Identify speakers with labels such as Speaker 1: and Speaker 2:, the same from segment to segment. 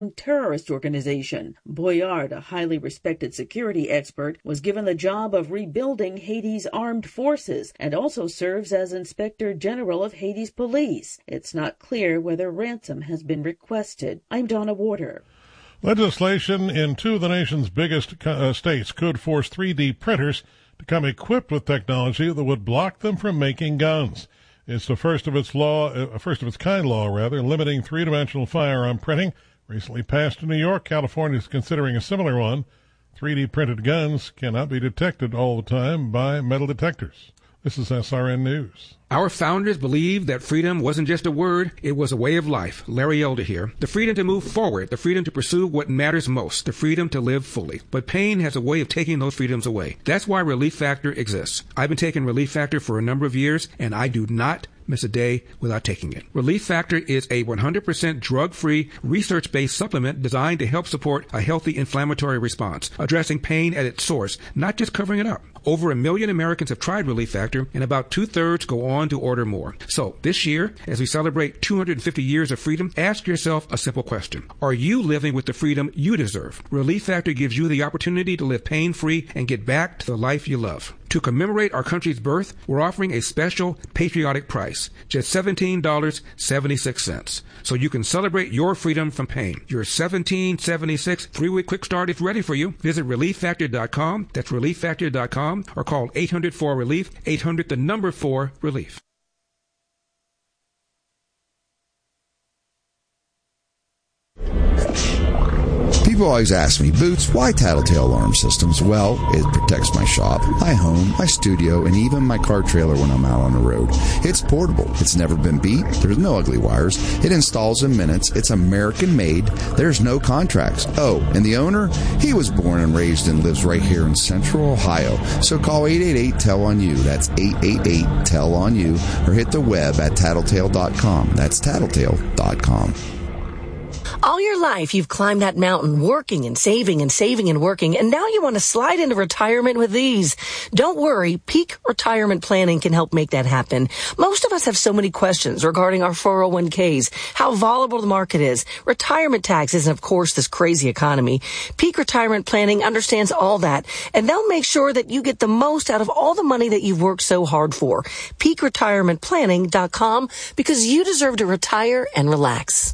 Speaker 1: terrorist organization. Boyard, a highly respected security expert, was given the job of rebuilding Haiti's armed forces and also serves as Inspector General of Haiti's police. It's not clear whether ransom has been requested. I'm Donna Warder.
Speaker 2: Legislation in two of the nation's biggest states could force 3D printers to come equipped with technology that would block them from making guns. It's the first of its kind law, limiting three-dimensional firearm printing. Recently passed in New York. California is considering a similar one. 3D printed guns cannot be detected all the time by metal detectors. This is SRN News.
Speaker 3: Our founders believed that freedom wasn't just a word, it was a way of life. Larry Elder here. The freedom to move forward, the freedom to pursue what matters most, the freedom to live fully. But pain has a way of taking those freedoms away. That's why Relief Factor exists. I've been taking Relief Factor for a number of years, and I do not miss a day without taking it. Relief Factor is a 100% drug-free, research-based supplement designed to help support a healthy inflammatory response, addressing pain at its source, not just covering it up. Over 1 million Americans have tried Relief Factor, and about 2/3 go on to order more. So, this year, as we celebrate 250 years of freedom, ask yourself a simple question. Are you living with the freedom you deserve? Relief Factor gives you the opportunity to live pain-free and get back to the life you love. To commemorate our country's birth, we're offering a special patriotic price, just $17.76. So you can celebrate your freedom from pain. Your $17.76 3-week quick start is ready for you. Visit ReliefFactor.com. That's ReliefFactor.com, or call 800-4-RELIEF, 800-4-RELIEF.
Speaker 4: People always ask me, Boots, why Tattletale Alarm Systems? Well, it protects my shop, my home, my studio, and even my car trailer when I'm out on the road. It's portable. It's never been beat. There's no ugly wires. It installs in minutes. It's American-made. There's no contracts. Oh, and the owner? He was born and raised and lives right here in Central Ohio. So call 888-TELL-ON-YOU. That's 888-TELL-ON-YOU. Or hit the web at tattletale.com. That's tattletale.com.
Speaker 5: All your life, you've climbed that mountain, working and saving and saving and working, and now you want to slide into retirement with ease. Don't worry, Peak Retirement Planning can help make that happen. Most of us have so many questions regarding our 401ks, how volatile the market is, retirement taxes, and of course, this crazy economy. Peak Retirement Planning understands all that, and they'll make sure that you get the most out of all the money that you've worked so hard for. PeakRetirementPlanning.com, because you deserve to retire and relax.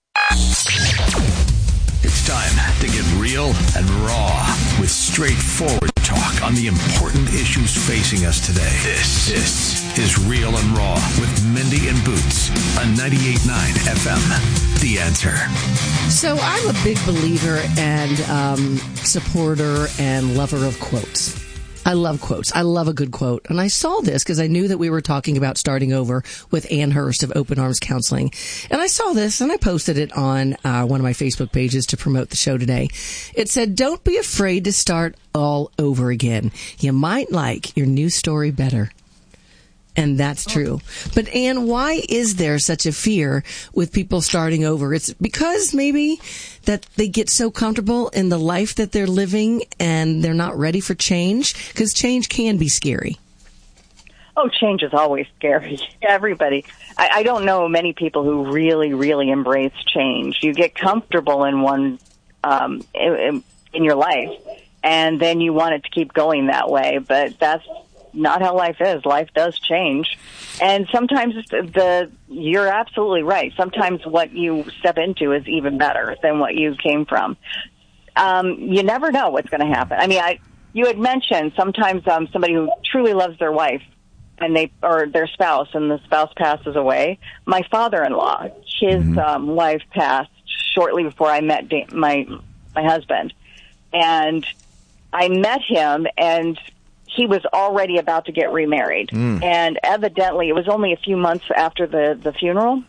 Speaker 6: It's time to get real and raw with straightforward talk on the important issues facing us today. This is Real and Raw with Mindy and Boots on 98.9 FM. The Answer.
Speaker 7: So I'm a big believer and supporter and lover of quotes. I love quotes. I love a good quote. And I saw this because I knew that we were talking about starting over with Ann Hurst of Open Arms Counseling. And I saw this and I posted it on one of my Facebook pages to promote the show today. It said, "Don't be afraid to start all over again. You might like your new story better." And that's true. But Ann, why is there such a fear with people starting over? It's because maybe that they get so comfortable in the life that they're living and they're not ready for change, because change can be scary.
Speaker 8: Oh, change is always scary. Everybody. I don't know many people who really, really embrace change. You get comfortable in one in your life, and then you want it to keep going that way. But that's not how life is. Life does change. And sometimes you're absolutely right. Sometimes what you step into is even better than what you came from. You never know what's going to happen. I mean, you had mentioned sometimes somebody who truly loves their wife and or their spouse, and the spouse passes away. My father-in-law, his wife passed shortly before I met my husband. And I met him, and he was already about to get remarried. And evidently, it was only a few months after the funeral.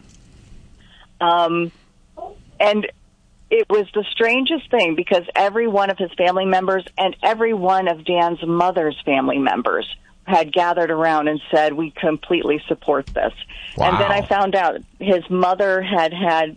Speaker 8: And it was the strangest thing, because every one of his family members and every one of Dan's mother's family members had gathered around and said, "We completely support this." Wow. And then I found out his mother had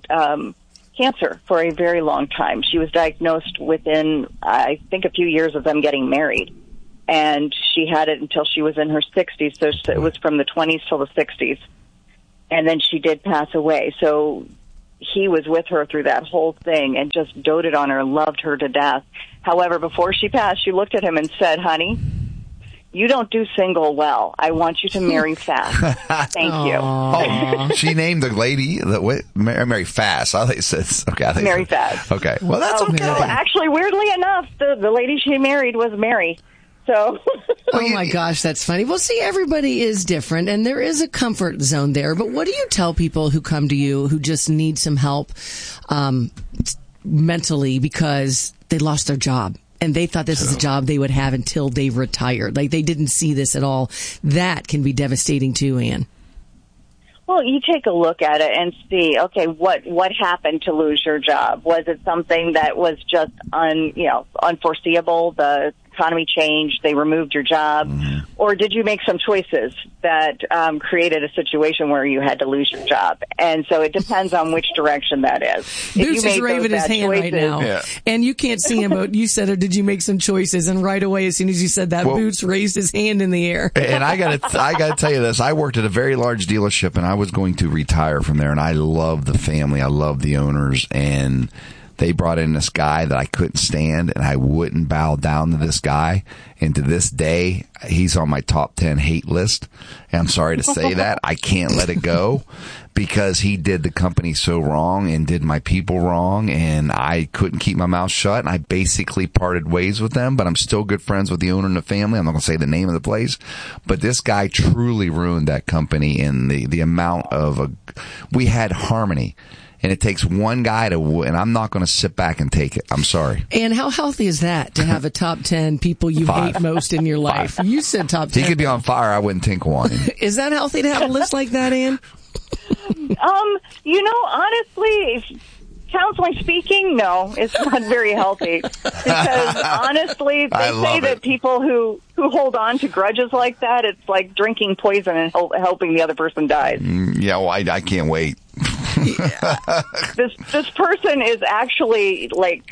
Speaker 8: cancer for a very long time. She was diagnosed within, I think, a few years of them getting married. And she had it until she was in her 60s, so it was from the 20s till the 60s. And then she did pass away. So he was with her through that whole thing and just doted on her, loved her to death. However, before she passed, she looked at him and said, "Honey, you don't do single well. I want you to marry fast. Thank you."
Speaker 4: Oh, she named the lady Mary Fast. I think it says, okay. I think
Speaker 8: Mary Fast.
Speaker 4: Okay. Well, that's okay.
Speaker 8: No, actually, weirdly enough, the lady she married was Mary. So.
Speaker 7: Oh my gosh, that's funny. Well, see, everybody is different, and there is a comfort zone there. But what do you tell people who come to you who just need some help mentally because they lost their job? And they thought this is a job they would have until they retired. Like, they didn't see this at all. That can be devastating too, Ann.
Speaker 8: Well, you take a look at it and see, okay, what happened to lose your job? Was it something that was just unforeseeable? The economy changed, they removed your job, or did you make some choices that created a situation where you had to lose your job? And so it depends on which direction that is.
Speaker 7: Boots is waving his hand right now, and you can't see him, but you said, or did you make some choices? And right away, as soon as you said that, Boots raised his hand in the air.
Speaker 4: And I gotta tell you this, I worked at a very large dealership, and I was going to retire from there, and I love the family, I love the owners, and they brought in this guy that I couldn't stand, and I wouldn't bow down to this guy. And to this day, he's on my top 10 hate list. And I'm sorry to say that. I can't let it go because he did the company so wrong and did my people wrong. And I couldn't keep my mouth shut. And I basically parted ways with them, but I'm still good friends with the owner and the family. I'm not going to say the name of the place, but this guy truly ruined that company in the amount of we had harmony. And it takes one guy and I'm not going to sit back and take it. I'm sorry.
Speaker 7: And how healthy is that to have a top 10 people you hate most in your life? You said top 10.
Speaker 4: He could be on fire. I wouldn't tinkle on him.
Speaker 7: Is that healthy to have a list like that, Ann?
Speaker 8: Honestly, counseling speaking, no, it's not very healthy. Because honestly, they say that people who hold on to grudges like that, it's like drinking poison and helping the other person dies.
Speaker 4: Yeah, well, I can't wait.
Speaker 8: This person is actually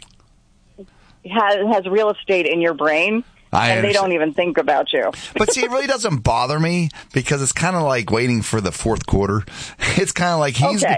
Speaker 8: has real estate in your brain. And they don't even think about you.
Speaker 4: But see, it really doesn't bother me because it's kind of like waiting for the fourth quarter. It's kind of like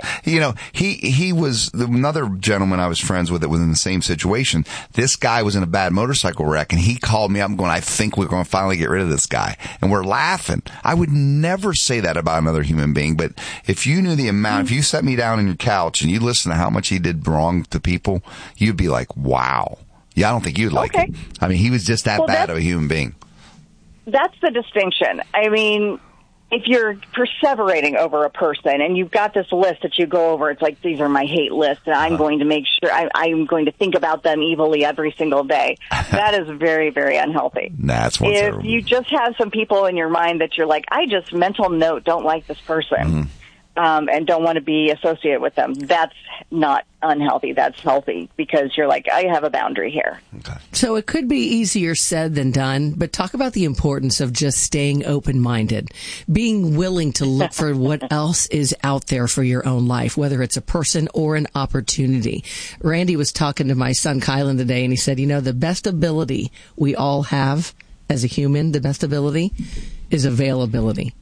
Speaker 4: he was another gentleman I was friends with that was in the same situation. This guy was in a bad motorcycle wreck and he called me up and going, I think we're going to finally get rid of this guy. And we're laughing. I would never say that about another human being. But if you knew the amount, if you set me down on your couch and you listen to how much he did wrong to people, you'd be like, wow. Yeah, I don't think you'd like it. I mean, he was just that bad of a human being.
Speaker 8: That's the distinction. I mean, if you're perseverating over a person and you've got this list that you go over, it's like, these are my hate lists, and I'm going to make sure I'm going to think about them evilly every single day. That is very, very unhealthy.
Speaker 4: That's what's terrible.
Speaker 8: If you just have some people in your mind that you're like, I just mental note don't like this person. And don't want to be associated with them. That's not unhealthy. That's healthy because you're like, I have a boundary here.
Speaker 4: Okay.
Speaker 7: So it could be easier said than done, but talk about the importance of just staying open-minded, being willing to look for what else is out there for your own life, whether it's a person or an opportunity. Randy was talking to my son Kylan today, and he said, the best ability we all have as a human, the best ability is availability.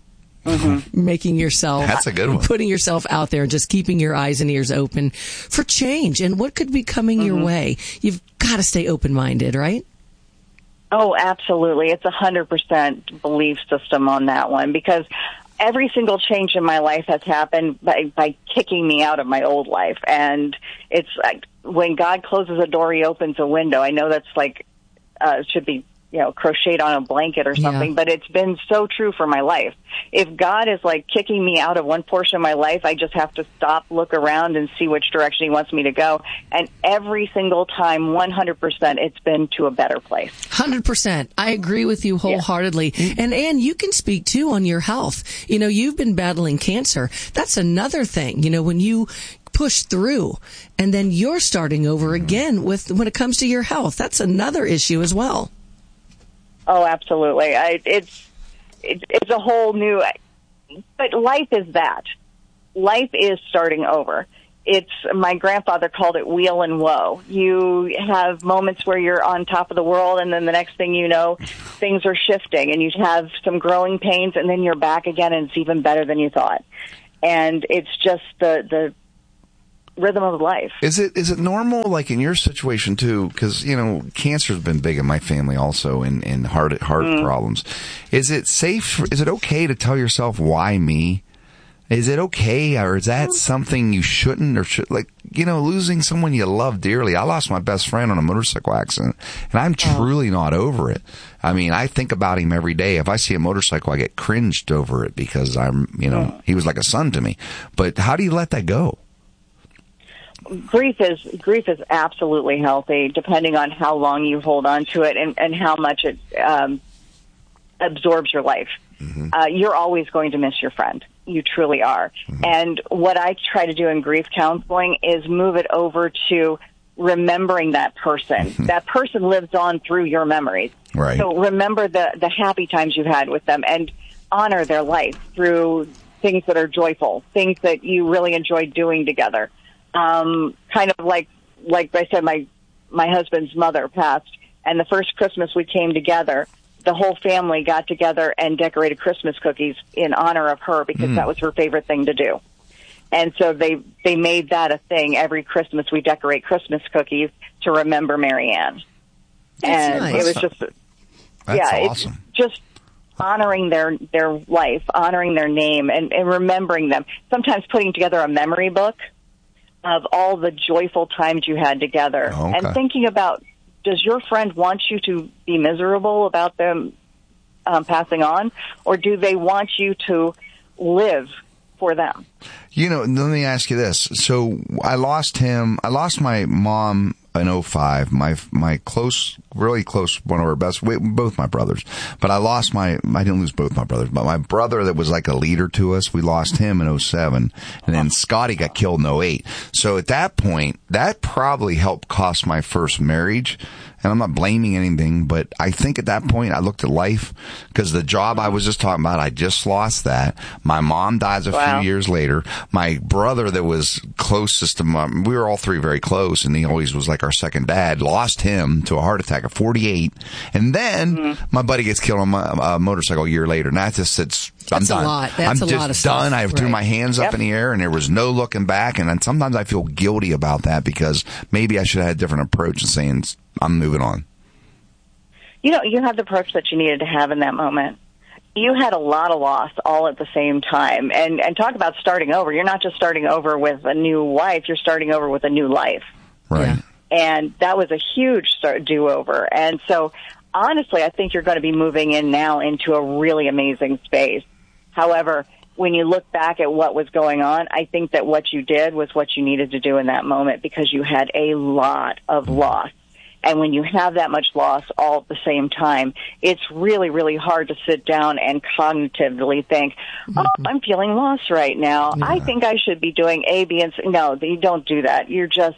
Speaker 7: Making yourself,
Speaker 4: that's a good one.
Speaker 7: Putting yourself out there and just keeping your eyes and ears open for change and what could be coming your way. You've got to stay open-minded, right?
Speaker 8: Oh, absolutely. It's 100% belief system on that one because every single change in my life has happened by kicking me out of my old life. And it's like when God closes a door, he opens a window. I know that's like, should be, crocheted on a blanket or something, but it's been so true for my life. If God is like kicking me out of one portion of my life, I just have to stop, look around, and see which direction he wants me to go. And every single time, 100%, it's been to a better place.
Speaker 7: 100%. I agree with you wholeheartedly. Yeah. And Ann, you can speak too on your health. You've been battling cancer. That's another thing. When you push through and then you're starting over again when it comes to your health, that's another issue as well.
Speaker 8: Oh, absolutely. It's a whole new, but life is that. Life is starting over. My grandfather called it wheel and woe. You have moments where you're on top of the world, and then the next thing you know, things are shifting, and you have some growing pains, and then you're back again, and it's even better than you thought. And it's just the rhythm of life.
Speaker 4: Is it normal, like in your situation too? Because cancer's been big in my family also, in heart problems. Is it safe? Is it okay to tell yourself why me? Is it okay, or is that something you shouldn't, or losing someone you love dearly? I lost my best friend on a motorcycle accident, and I'm truly not over it. I mean, I think about him every day. If I see a motorcycle, I get cringed over it because he was like a son to me. But how do you let that go?
Speaker 8: Grief is absolutely healthy, depending on how long you hold on to it and how much it absorbs your life. Mm-hmm. You're always going to miss your friend. You truly are. Mm-hmm. And what I try to do in grief counseling is move it over to remembering that person. Mm-hmm. That person lives on through your memories.
Speaker 4: Right.
Speaker 8: So remember the happy times you had with them and honor their life through things that are joyful, things that you really enjoyed doing together. Kind of like I said, my husband's mother passed, and the first Christmas we came together, the whole family got together and decorated Christmas cookies in honor of her because that was her favorite thing to do. And so they made that a thing. Every Christmas we decorate Christmas cookies to remember Mary Ann. And nice. It was just, awesome. It's just honoring their life, honoring their name, and remembering them. Sometimes putting together a memory book of all the joyful times you had together. Oh, okay. And thinking about, does your friend want you to be miserable about them passing on, or do they want you to live for them?
Speaker 4: Let me ask you this. So I lost my mom in 2005, my close, really close, one of our best, both my brothers. But I didn't lose both my brothers, but my brother that was like a leader to us, we lost him in 2007. And then Scotty got killed in 2008. So at that point, that probably helped cost my first marriage. And I'm not blaming anything, but I think at that point I looked at life, because the job I was just talking about, I just lost that. My mom dies a few years later. My brother that was closest to mom, we were all three very close, and he always was like our second dad, lost him to a heart attack at 48. And then my buddy gets killed on a motorcycle a year later. And I'm done.
Speaker 7: That's a lot of stuff.
Speaker 4: Done. I threw my hands up in the air, and there was no looking back. And then sometimes I feel guilty about that, because maybe I should have had a different approach and saying, I'm moving on.
Speaker 8: You had the approach that you needed to have in that moment. You had a lot of loss all at the same time. And talk about starting over. You're not just starting over with a new wife, you're starting over with a new life.
Speaker 4: Right. Yeah.
Speaker 8: And that was a huge do-over. And so, honestly, I think you're going to be moving in now into a really amazing space. However, when you look back at what was going on, I think that what you did was what you needed to do in that moment, because you had a lot of loss. And when you have that much loss all at the same time, it's really, really hard to sit down and cognitively think, I'm feeling lost right now. Yeah. I think I should be doing A, B, and C. No, you don't do that. You're just,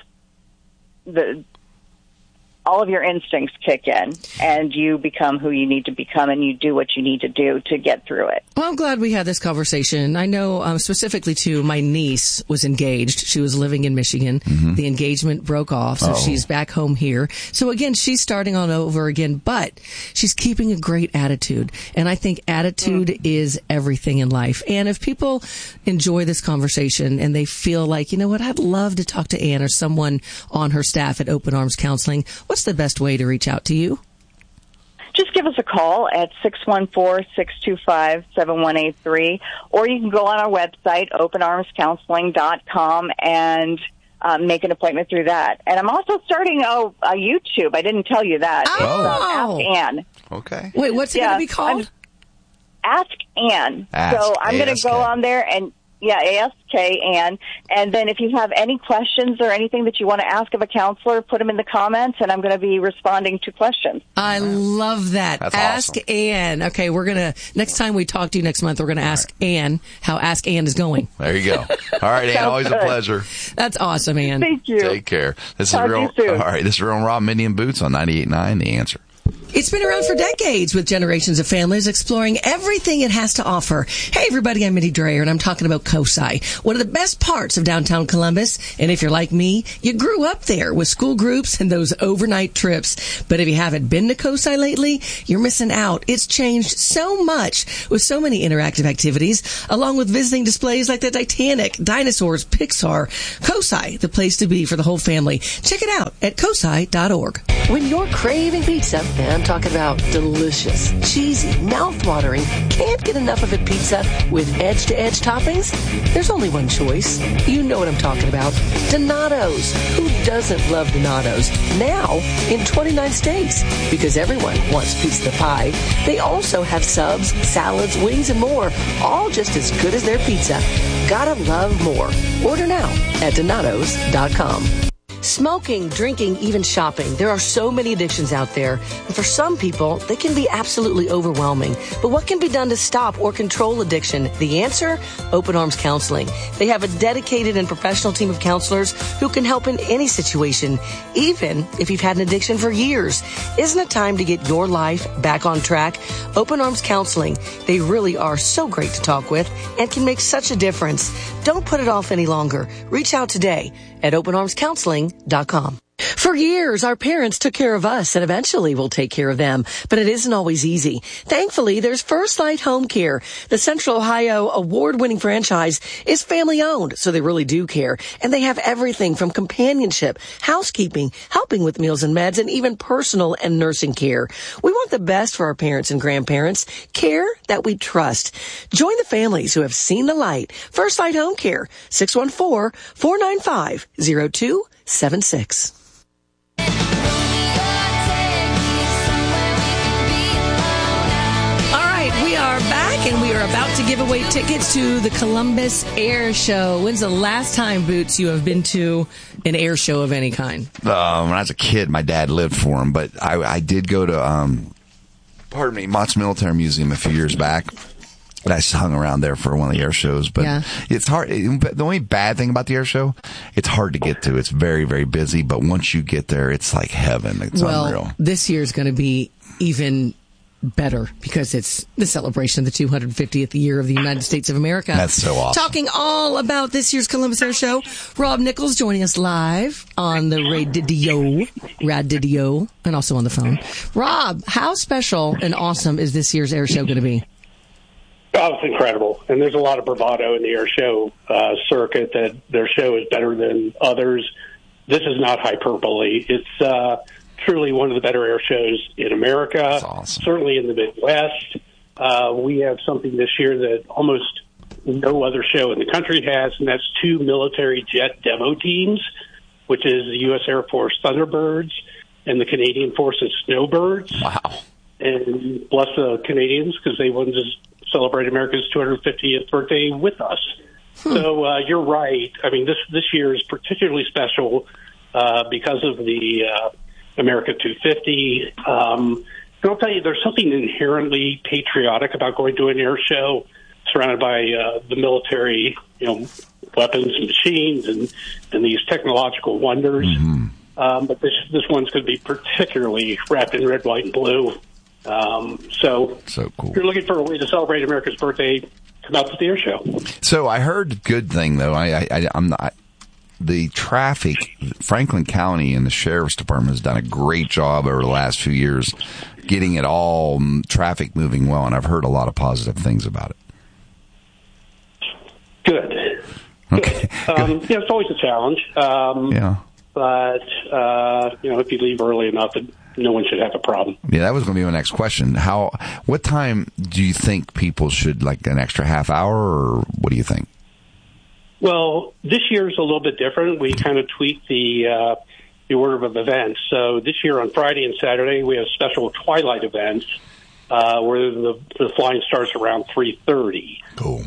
Speaker 8: all of your instincts kick in, and you become who you need to become, and you do what you need to do to get through it.
Speaker 7: Well, I'm glad we had this conversation. I know specifically, too, my niece was engaged. She was living in Michigan. Mm-hmm. The engagement broke off, so she's back home here. So, again, she's starting on over again, but she's keeping a great attitude. And I think attitude is everything in life. And if people enjoy this conversation and they feel like, you know what, I'd love to talk to Ann or someone on her staff at Open Arms Counseling, what's the best way to reach out to you?
Speaker 8: Just give us a call at 614-625-7183, or you can go on our website, openarmscounseling.com, and make an appointment through that. And I'm also starting a YouTube. I didn't tell you that.
Speaker 7: Oh.
Speaker 8: It's Ask Ann.
Speaker 4: Okay.
Speaker 7: Wait, what's it going to be called?
Speaker 8: Ask Ann. So I'm going to go on there and ASK Ann. And then if you have any questions or anything that you want to ask of a counselor, put them in the comments, and I'm going to be responding to questions.
Speaker 7: I love that.
Speaker 4: That's
Speaker 7: Ask
Speaker 4: awesome.
Speaker 7: Ann. Okay, next time we talk to you next month, we're going to ask Ann how Ask Ann is going.
Speaker 4: There you go. All right, Ann, always a pleasure.
Speaker 7: That's awesome, Ann.
Speaker 8: Thank you.
Speaker 4: Take care.
Speaker 8: Talk to you soon.
Speaker 4: All right, this is Real and Raw, Mindy and Boots on 98.9 The Answer.
Speaker 5: It's been around for decades with generations of families exploring everything it has to offer. Hey, everybody, I'm Mindy Dreyer, and I'm talking about COSI, one of the best parts of downtown Columbus. And if you're like me, you grew up there with school groups and those overnight trips. But if you haven't been to COSI lately, you're missing out. It's changed so much with so many interactive activities, along with visiting displays like the Titanic, dinosaurs, Pixar. COSI, the place to be for the whole family. Check it out at COSI.org. When you're craving pizza, and I'm talking about delicious, cheesy, mouth-watering, can't get enough of it pizza with edge-to-edge toppings, there's only one choice. You know what I'm talking about. Donato's. Who doesn't love Donato's? Now in 29 states. Because everyone wants piece of the pie. They also have subs, salads, wings, and more. All just as good as their pizza. Gotta love more. Order now at Donatos.com. Smoking, drinking, even shopping. There are so many addictions out there. And for some people, they can be absolutely overwhelming. But what can be done to stop or control addiction? The answer? Open Arms Counseling. They have a dedicated and professional team of counselors who can help in any situation, even if you've had an addiction for years. Isn't it time to get your life back on track? Open Arms Counseling. They really are so great to talk with and can make such a difference. Don't put it off any longer. Reach out today at openarmscounseling.com. For years, our parents took care of us and eventually we'll take care of them. But it isn't always easy. Thankfully, there's First Light Home Care. The Central Ohio award-winning franchise is family-owned, so they really do care. And they have everything from companionship, housekeeping, helping with meals and meds, and even personal and nursing care. We want the best for our parents and grandparents. Care that we trust. Join the families who have seen the light. First Light Home Care, 614-495-0276. And we are about to give away tickets to the Columbus Air Show. When's the last time, Boots, you have been to an air show of any kind?
Speaker 4: When I was a kid, my dad lived for him, but I did go to, Mott's Military Museum a few years back. And I hung around there for one of the air shows, but it's hard. The only bad thing about the air show, it's hard to get to. It's very, very busy, but once you get there, it's like heaven. It's unreal.
Speaker 7: This year's going to be even better because it's the celebration of the 250th year of the United States of America.
Speaker 4: That's so awesome.
Speaker 7: Talking all about this year's Columbus Air Show, Rob Nichols joining us live on the radio, and also on the phone. Rob, how special and awesome is this year's air show going to be?
Speaker 9: Oh, it's incredible. And there's a lot of bravado in the air show circuit that their show is better than others. This is not hyperbole. It's truly one of the better air shows in America,
Speaker 4: awesome.
Speaker 9: Certainly in the Midwest. We have something this year that almost no other show in the country has, and that's 2 military jet demo teams, which is the U.S. Air Force Thunderbirds and the Canadian Forces Snowbirds.
Speaker 4: Wow.
Speaker 9: And bless the Canadians because they wanted to celebrate America's 250th birthday with us. So you're right. I mean, this year is particularly special because of the America 250. And I'll tell you, there's something inherently patriotic about going to an air show surrounded by the military, weapons and machines and these technological wonders.
Speaker 4: Mm-hmm.
Speaker 9: But this one's going to be particularly wrapped in red, white, and blue. So
Speaker 4: cool.
Speaker 9: If you're looking for a way to celebrate America's birthday, come out to the air show.
Speaker 4: So I heard good thing though. I'm not. The traffic, Franklin County and the Sheriff's Department has done a great job over the last few years getting it all traffic moving well, and I've heard a lot of positive things about it.
Speaker 9: Good.
Speaker 4: Okay.
Speaker 9: It's always a challenge. But if you leave early enough, no one should have a problem.
Speaker 4: Yeah, that was going to be my next question. What time do you think people should, like an extra half hour, or what do you think?
Speaker 9: Well, this year is a little bit different. We kind of tweaked the order of events. So this year on Friday and Saturday, we have special twilight events where the flying starts around 3:30.
Speaker 4: Cool.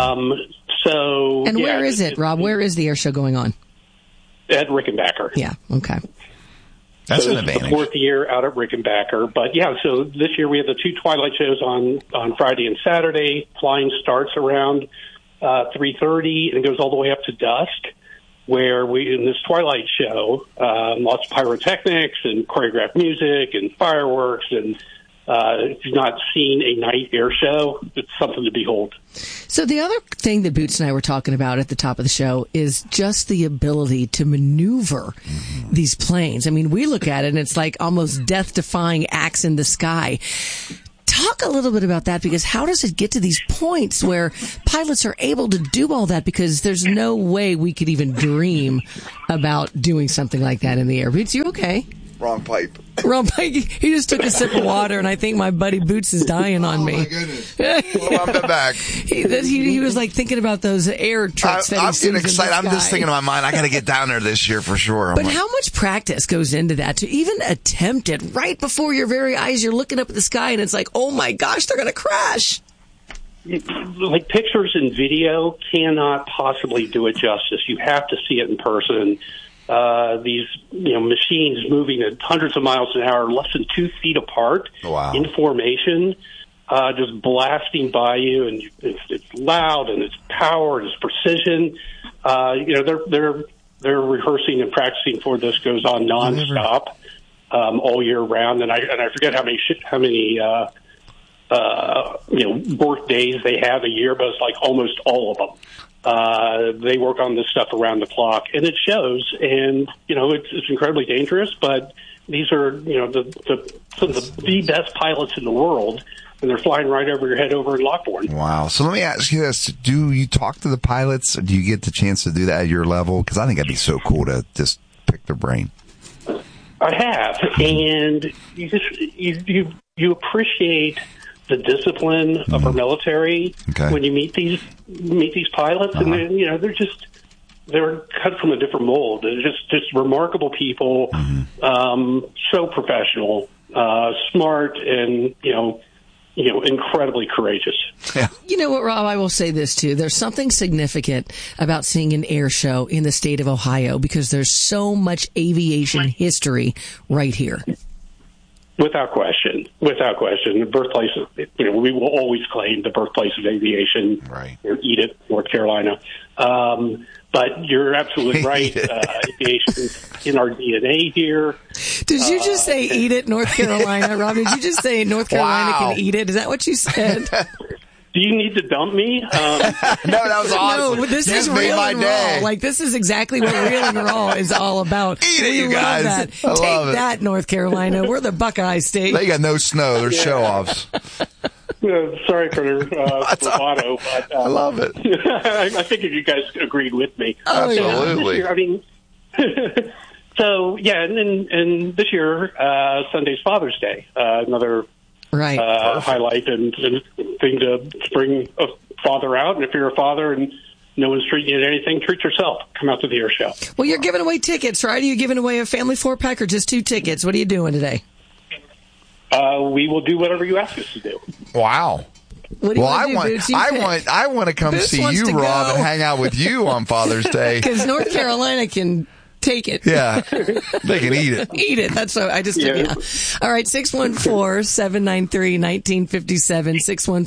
Speaker 7: Where is it, Rob? Where is the air show going on?
Speaker 9: At Rickenbacker.
Speaker 7: Yeah, okay.
Speaker 4: That's an advantage.
Speaker 9: The 4th year out at Rickenbacker. But, so this year we have the 2 twilight shows on Friday and Saturday. Flying starts around 3:30 and it goes all the way up to dusk. where in this Twilight show, lots of pyrotechnics and choreographed music and fireworks. And if you've not seen a night air show, it's something to behold.
Speaker 7: So the other thing that Boots and I were talking about at the top of the show is just the ability to maneuver these planes. I mean, we look at it and it's like almost death-defying acts in the sky. Talk a little bit about that, because how does it get to these points where pilots are able to do all that? Because there's no way we could even dream about doing something like that in the air. Boots, you okay?
Speaker 4: Wrong pipe.
Speaker 7: Wrong pipe. He just took a sip of water, and I think my buddy Boots is dying on me.
Speaker 4: Oh, my goodness. Well, I'm back.
Speaker 7: He was like thinking about those air trucks that he
Speaker 10: I'm
Speaker 7: sees
Speaker 10: getting excited.
Speaker 7: in the
Speaker 10: I'm just
Speaker 7: sky.
Speaker 10: thinking in my mind, I got to get down there this year for sure.
Speaker 7: But how much practice goes into that to even attempt it right before your very eyes? You're looking up at the sky, and it's like, oh my gosh, they're going to crash.
Speaker 9: Like pictures and video cannot possibly do it justice. You have to see it in person. These machines moving at hundreds of miles an hour, less than 2 feet apart, in formation, just blasting by you, and it's loud and it's power and it's precision. They're rehearsing and practicing for this. Goes on nonstop all year round, and I forget how many work days they have a year, but it's like almost all of them. They work on this stuff around the clock, and it shows. And it's incredibly dangerous. But these are some of the best pilots in the world, and they're flying right over your head over in Lockbourne.
Speaker 10: Wow! So let me ask you this: do you talk to the pilots? Or do you get the chance to do that at your level? Because I think that'd be so cool to just pick their brain.
Speaker 9: I have, and you appreciate the discipline of our military when you meet these pilots, and they're cut from a different mold. They're just remarkable people, so professional, smart, and incredibly courageous.
Speaker 10: Yeah.
Speaker 7: You know what, Rob? I will say this too. There's something significant about seeing an air show in the state of Ohio, because there's so much aviation history right here.
Speaker 9: Without question. The birthplace of, we will always claim the birthplace of aviation,
Speaker 10: right?
Speaker 9: Edith, North Carolina. But you're absolutely right. Aviation is in our DNA here.
Speaker 7: Did you just say eat it, North Carolina, Rob? Did you just say North Carolina can eat it? Is that what you said?
Speaker 9: Do you need to dump me?
Speaker 10: No, that was awesome.
Speaker 7: No, this is Real and Raw. Like, this is exactly what Real and Raw is all about.
Speaker 10: Eat it, you guys.
Speaker 7: That. Take that, North Carolina. We're the Buckeye State.
Speaker 10: They got no snow. They're show-offs.
Speaker 9: Sorry for bravado, but
Speaker 10: I love it.
Speaker 9: I figured you guys agreed with me.
Speaker 7: Oh,
Speaker 10: absolutely.
Speaker 9: Year, so yeah, and this year Sunday's Father's Day, another highlight and thing to bring a father out. And if you're a father and no one's treating you to anything, treat yourself. Come out to the air show.
Speaker 7: Well, you're giving away tickets, right? Are you giving away a family 4-pack or just 2 tickets? What are you doing today?
Speaker 9: We will do whatever you ask us to do.
Speaker 10: Wow.
Speaker 7: What do you want to do, Boots?
Speaker 10: I want to come
Speaker 7: Boots
Speaker 10: see you, Rob, and hang out with you on Father's Day.
Speaker 7: Because North Carolina can take it.
Speaker 10: Yeah. They can eat it.
Speaker 7: Eat it. That's what I just did. Yeah. All right. 614-793-1957.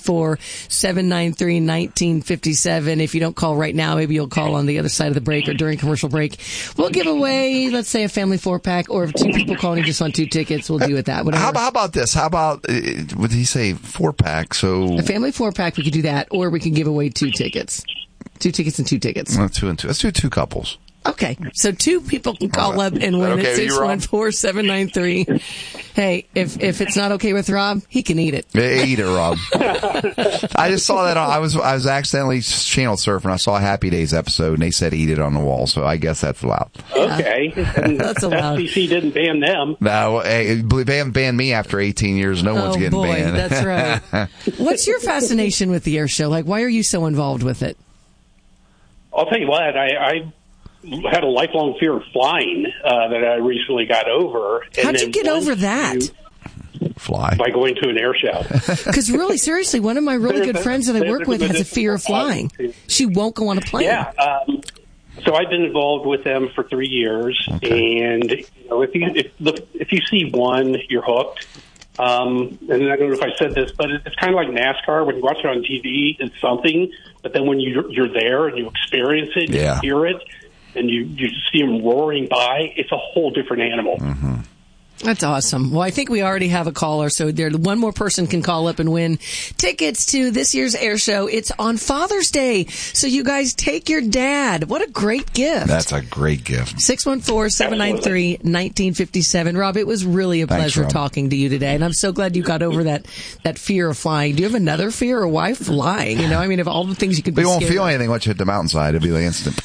Speaker 7: 614-793-1957. If you don't call right now, maybe you'll call on the other side of the break or during commercial break. We'll give away, let's say, a family 4-pack, or if 2 people calling just want 2 tickets, we'll do it that. Whatever.
Speaker 10: How about this? How about, what did he say, 4-pack? So
Speaker 7: a family 4-pack, we could do that, or we can give away 2 tickets. 2 tickets and 2 tickets.
Speaker 10: 2 and 2. Let's do 2 couples.
Speaker 7: Okay, so 2 people can call up and win at 614-793. Hey, if it's not okay with Rob, he can eat it.
Speaker 10: Eat it, Rob. I just saw that I was accidentally channel surfing. I saw a Happy Days episode, and they said eat it on the wall, so I guess that's allowed.
Speaker 9: Okay.
Speaker 7: That's allowed.
Speaker 9: FCC didn't ban them.
Speaker 10: No, they haven't banned me after 18 years. No one's getting banned.
Speaker 7: That's right. What's your fascination with the air show? Like, why are you so involved with it?
Speaker 9: I'll tell you what, I had a lifelong fear of flying that I recently got over.
Speaker 7: How'd you get over that?
Speaker 10: Fly.
Speaker 9: By going to an air show.
Speaker 7: Because really, seriously, one of my really good friends that I work with has a fear of flying. She won't go on a plane.
Speaker 9: Yeah. So I've been involved with them for 3 years, and if you see one, you're hooked. And I don't know if I said this, but it's kind of like NASCAR. When you watch it on TV, it's something, but then when you're there and you experience it, you hear it, and you see them roaring by, it's a whole different animal.
Speaker 10: Mm-hmm.
Speaker 7: That's awesome. Well, I think we already have a caller, so one more person can call up and win tickets to this year's air show. It's on Father's Day, so you guys take your dad. What a great gift.
Speaker 10: That's a great gift.
Speaker 7: 614-793-1957. Rob, it was really a pleasure talking to you today, and I'm so glad you got over that fear of flying. Do you have another fear, or why flying? Of all the things you could be
Speaker 10: We won't
Speaker 7: scared
Speaker 10: feel
Speaker 7: of.
Speaker 10: anything once you hit the mountainside. It'll be like instant.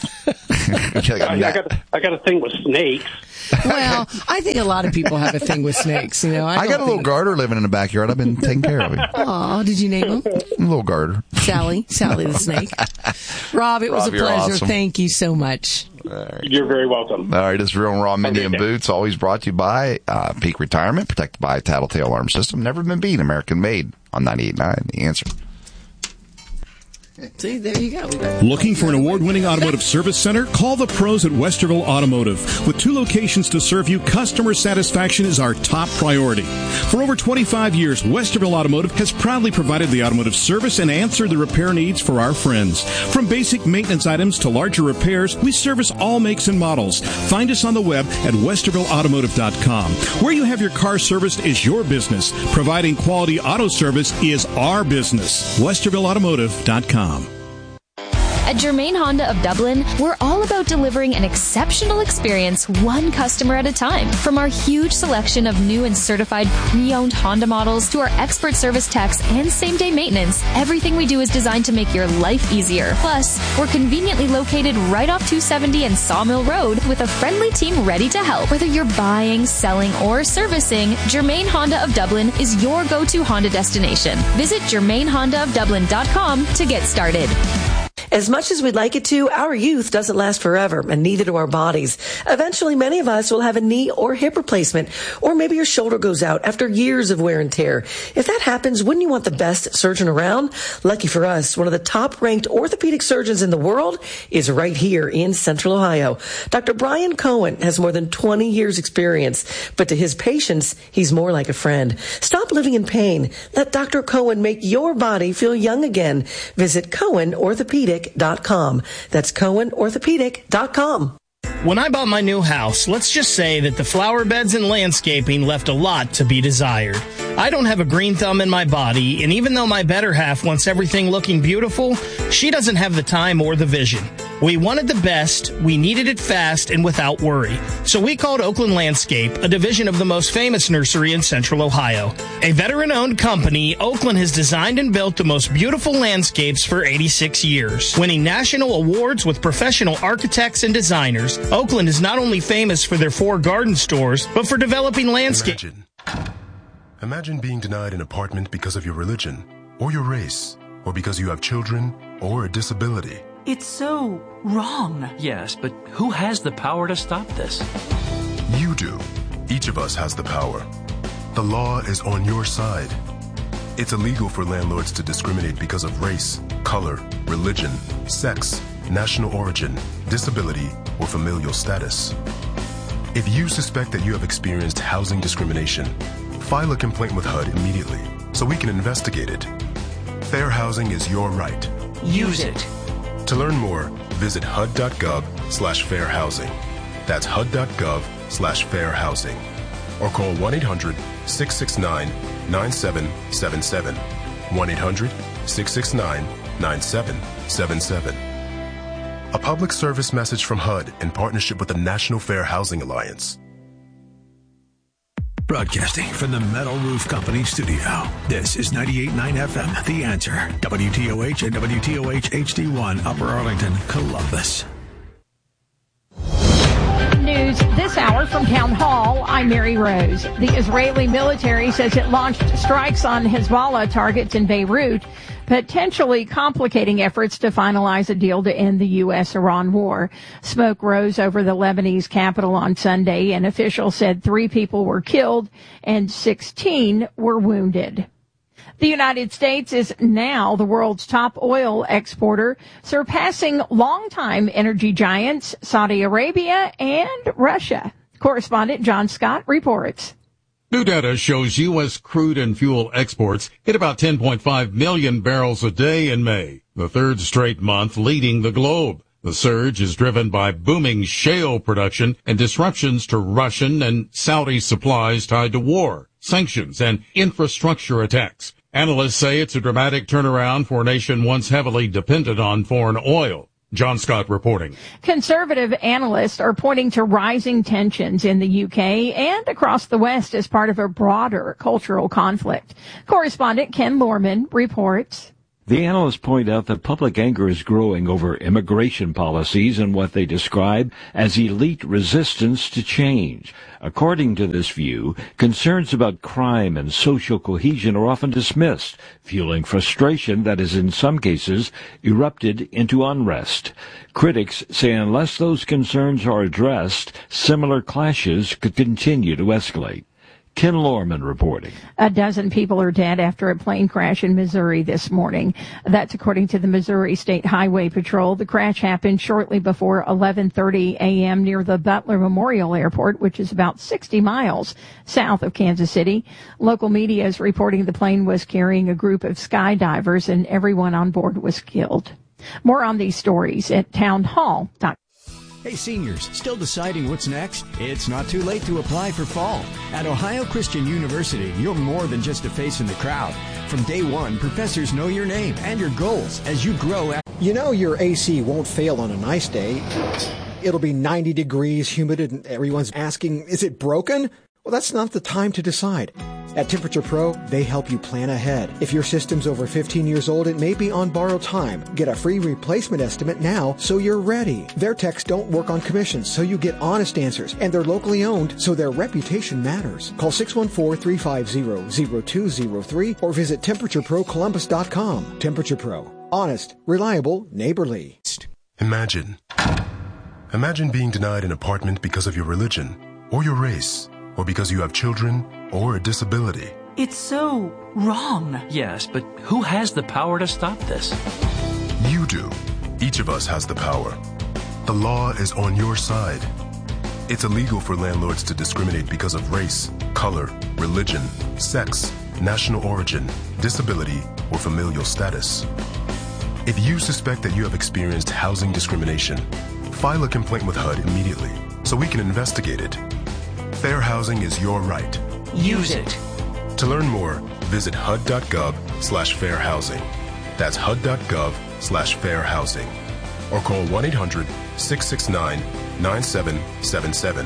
Speaker 9: I got a thing with snakes.
Speaker 7: Well, I think a lot of people have a thing with snakes.
Speaker 10: I got a little garter living in the backyard. I've been taking care of it.
Speaker 7: Aw, did you name him?
Speaker 10: A little garter.
Speaker 7: Sally the snake. Rob, it was a pleasure.
Speaker 10: Awesome.
Speaker 7: Thank you so much.
Speaker 9: Right. You're very welcome.
Speaker 10: All right, this is Real and Raw, Mindy and Boots, always brought to you by Peak Retirement, protected by a Tattletale Alarm System. Never been beat, American made on 98.9. The Answer.
Speaker 7: See, there you go.
Speaker 11: Looking for an award-winning automotive service center? Call the pros at Westerville Automotive. With 2 locations to serve you, customer satisfaction is our top priority. For over 25 years, Westerville Automotive has proudly provided the automotive service and answered the repair needs for our friends. From basic maintenance items to larger repairs, we service all makes and models. Find us on the web at westervilleautomotive.com. Where you have your car serviced is your business. Providing quality auto service is our business. westervilleautomotive.com.
Speaker 12: At Germain Honda of Dublin, we're all about delivering an exceptional experience one customer at a time. From our huge selection of new and certified pre-owned Honda models to our expert service techs and same-day maintenance, everything we do is designed to make your life easier. Plus, we're conveniently located right off 270 and Sawmill Road with a friendly team ready to help. Whether you're buying, selling, or servicing, Germain Honda of Dublin is your go-to Honda destination. Visit GermainHondaofDublin.com to get started.
Speaker 5: As much as we'd like it to, our youth doesn't last forever, and neither do our bodies. Eventually, many of us will have a knee or hip replacement, or maybe your shoulder goes out after years of wear and tear. If that happens, wouldn't you want the best surgeon around? Lucky for us, one of the top-ranked orthopedic surgeons in the world is right here in Central Ohio. Dr. Brian Cohen has more than 20 years' experience, but to his patients, he's more like a friend. Stop living in pain. Let Dr. Cohen make your body feel young again. Visit CohenOrthopedic.com. That's CohenOrthopedic.com.
Speaker 13: When I bought my new house, let's just say that the flower beds and landscaping left a lot to be desired. I don't have a green thumb in my body, and even though my better half wants everything looking beautiful, she doesn't have the time or the vision. We wanted the best, we needed it fast and without worry. So we called Oakland Landscape, a division of the most famous nursery in Central Ohio. A veteran-owned company, Oakland has designed and built the most beautiful landscapes for 86 years. Winning national awards with professional architects and designers, Oakland is not only famous for their 4 garden stores, but for developing landscape.
Speaker 14: Imagine being denied an apartment because of your religion, or your race, or because you have children, or a disability.
Speaker 15: It's so wrong.
Speaker 16: Yes, but who has the power to stop this?
Speaker 14: You do. Each of us has the power. The law is on your side. It's illegal for landlords to discriminate because of race, color, religion, sex, national origin, disability, or familial status. If you suspect that you have experienced housing discrimination, file a complaint with HUD immediately so we can investigate it. Fair housing is your right.
Speaker 15: Use it.
Speaker 14: To learn more, visit HUD.gov/fairhousing. That's HUD.gov/fairhousing. Or call 1-800-669-9777. 1-800-669-9777. A public service message from HUD in partnership with the National Fair Housing Alliance.
Speaker 6: Broadcasting from the Metal Roof Company studio. This is 98.9 FM, The Answer. WTOH and WTOH HD1, Upper Arlington, Columbus.
Speaker 17: News this hour from Town Hall. I'm Mary Rose. The Israeli military says it launched strikes on Hezbollah targets in Beirut, potentially complicating efforts to finalize a deal to end the U.S.-Iran war. Smoke rose over the Lebanese capital on Sunday, and officials said 3 people were killed and 16 were wounded. The United States is now the world's top oil exporter, surpassing longtime energy giants Saudi Arabia and Russia. Correspondent John Scott reports.
Speaker 18: New data shows U.S. crude and fuel exports hit about 10.5 million barrels a day in May, the 3rd straight month leading the globe. The surge is driven by booming shale production and disruptions to Russian and Saudi supplies tied to war, sanctions, and infrastructure attacks. Analysts say it's a dramatic turnaround for a nation once heavily dependent on foreign oil. John Scott reporting.
Speaker 17: Conservative analysts are pointing to rising tensions in the UK and across the West as part of a broader cultural conflict. Correspondent Ken Lorman reports.
Speaker 19: The analysts point out that public anger is growing over immigration policies and what they describe as elite resistance to change. According to this view, concerns about crime and social cohesion are often dismissed, fueling frustration that has in some cases erupted into unrest. Critics say unless those concerns are addressed, similar clashes could continue to escalate. Ken Lorman reporting.
Speaker 17: A dozen people are dead after a plane crash in Missouri this morning. That's according to the Missouri State Highway Patrol. The crash happened shortly before 11:30 a.m. near the Butler Memorial Airport, which is about 60 miles south of Kansas City. Local media is reporting the plane was carrying a group of skydivers and everyone on board was killed. More on these stories at townhall.com.
Speaker 20: Hey seniors, still deciding what's next? It's not too late to apply for fall. At Ohio Christian University, you're more than just a face in the crowd. From day one, professors know your name and your goals as you grow.
Speaker 21: You know your AC won't fail on a nice day. It'll be 90 degrees, humid, and everyone's asking, is it broken? Well, that's not the time to decide. At Temperature Pro, they help you plan ahead. If your system's over 15 years old, it may be on borrowed time. Get a free replacement estimate now so you're ready. Their techs don't work on commissions, so you get honest answers. And they're locally owned, so their reputation matters. Call 614-350-0203 or visit TemperatureProColumbus.com. Temperature Pro. Honest, reliable, neighborly.
Speaker 14: Imagine being denied an apartment because of your religion or your race, or because you have children, or a disability.
Speaker 15: It's so wrong.
Speaker 16: Yes, but who has the power to stop this?
Speaker 14: You do. Each of us has the power. The law is on your side. It's illegal for landlords to discriminate because of race, color, religion, sex, national origin, disability, or familial status. If you suspect that you have experienced housing discrimination, file a complaint with HUD immediately so we can investigate it. Fair housing is your right.
Speaker 15: Use it.
Speaker 14: To learn more, visit HUD.gov/fairhousing. That's HUD.gov/fairhousing. Or call 1-800-669-9777.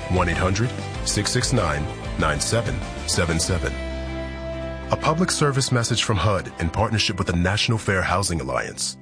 Speaker 14: 1-800-669-9777. A public service message from HUD in partnership with the National Fair Housing Alliance.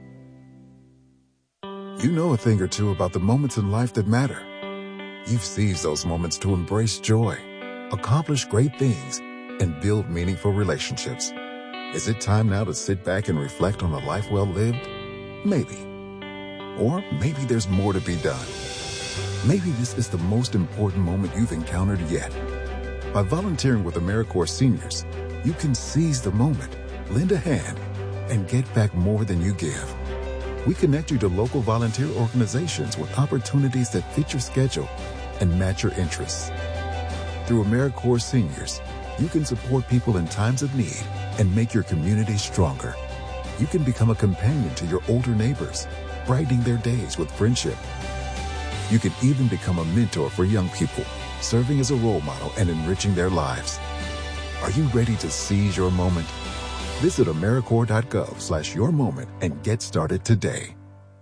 Speaker 22: You know a thing or two about the moments in life that matter. You've seized those moments to embrace joy, accomplish great things, and build meaningful relationships. Is it time now to sit back and reflect on a life well lived? Maybe. Or maybe there's more to be done. Maybe this is the most important moment you've encountered yet. By volunteering with AmeriCorps Seniors, you can seize the moment, lend a hand, and get back more than you give. We connect you to local volunteer organizations with opportunities that fit your schedule and match your interests. Through AmeriCorps Seniors, you can support people in times of need and make your community stronger. You can become a companion to your older neighbors, brightening their days with friendship. You can even become a mentor for young people, serving as a role model and enriching their lives. Are you ready to seize your moment? Visit AmeriCorps.gov/yourmoment and get started today.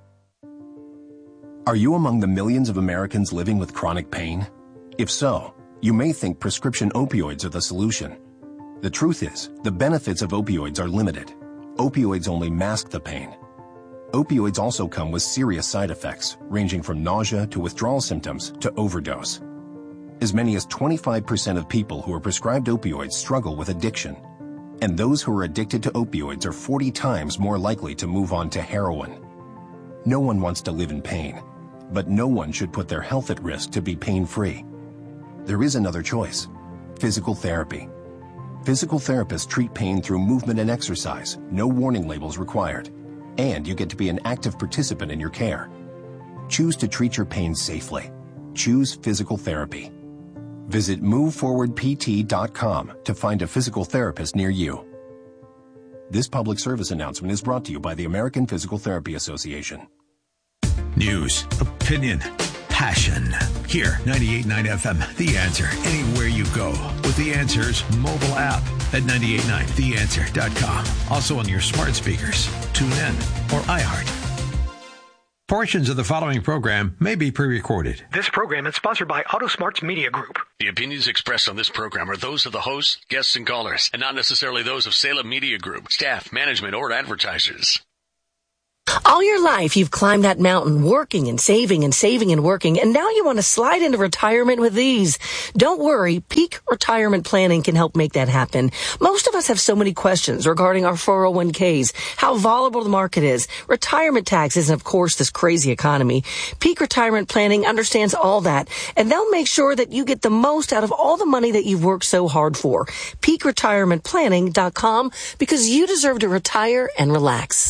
Speaker 23: Are you among the millions of Americans living with chronic pain? If so, you may think prescription opioids are the solution. The truth is, the benefits of opioids are limited. Opioids only mask the pain. Opioids also come with serious side effects, ranging from nausea to withdrawal symptoms to overdose. As many as 25% of people who are prescribed opioids struggle with addiction. And those who are addicted to opioids are 40 times more likely to move on to heroin. No one wants to live in pain, but no one should put their health at risk to be pain-free. There is another choice: physical therapy. Physical therapists treat pain through movement and exercise, no warning labels required, and you get to be an active participant in your care. Choose to treat your pain safely. Choose physical therapy. Visit moveforwardpt.com to find a physical therapist near you. This public service announcement is brought to you by the American Physical Therapy Association.
Speaker 6: News, opinion, passion. Here, 98.9 FM, The Answer. Anywhere you go with The Answer's mobile app at 989theanswer.com. Also on your smart speakers, TuneIn, or iHeart. Portions of the following program may be pre-recorded.
Speaker 1: This program is sponsored by AutoSmarts Media Group.
Speaker 2: The opinions expressed on this program are those of the hosts, guests, and callers, and not necessarily those of Salem Media Group, staff, management, or advertisers.
Speaker 5: All your life, you've climbed that mountain, working and saving and working, and now you want to slide into retirement with ease. Don't worry, Peak Retirement Planning can help make that happen. Most of us have so many questions regarding our 401ks, how volatile the market is, retirement taxes, and of course, this crazy economy. Peak Retirement Planning understands all that, and they'll make sure that you get the most out of all the money that you've worked so hard for. PeakRetirementPlanning.com, because you deserve to retire and relax.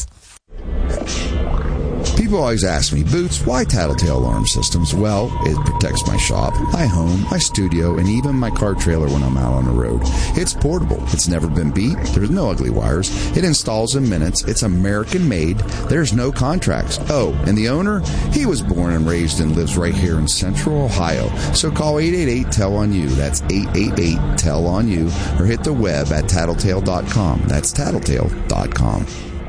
Speaker 4: People always ask me, Boots, why Tattletale Alarm Systems? Well, it protects my shop, my home, my studio, and even my car trailer when I'm out on the road. It's portable. It's never been beat. There's no ugly wires. It installs in minutes. It's American made. There's no contracts. Oh, and the owner? He was born and raised and lives right here in Central Ohio. So call 888-TELL-ON-YOU. That's 888-TELL-ON-YOU. Or hit the web at tattletale.com. That's tattletale.com.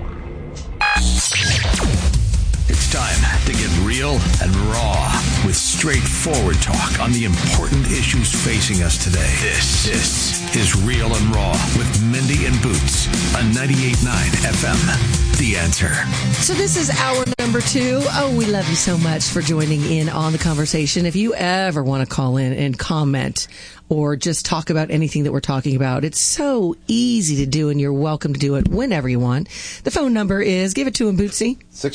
Speaker 6: It's time to get real and raw with straightforward talk on the important issues facing us today. This is Real and Raw with Mindy and Boots on 98.9 FM. The Answer.
Speaker 7: So this is hour number 2. Oh, we love you so much for joining in on the conversation. If you ever want to call in and comment or just talk about anything that we're talking about, it's so easy to do, and you're welcome to do it whenever you want. The phone number is, give it to him, Bootsy.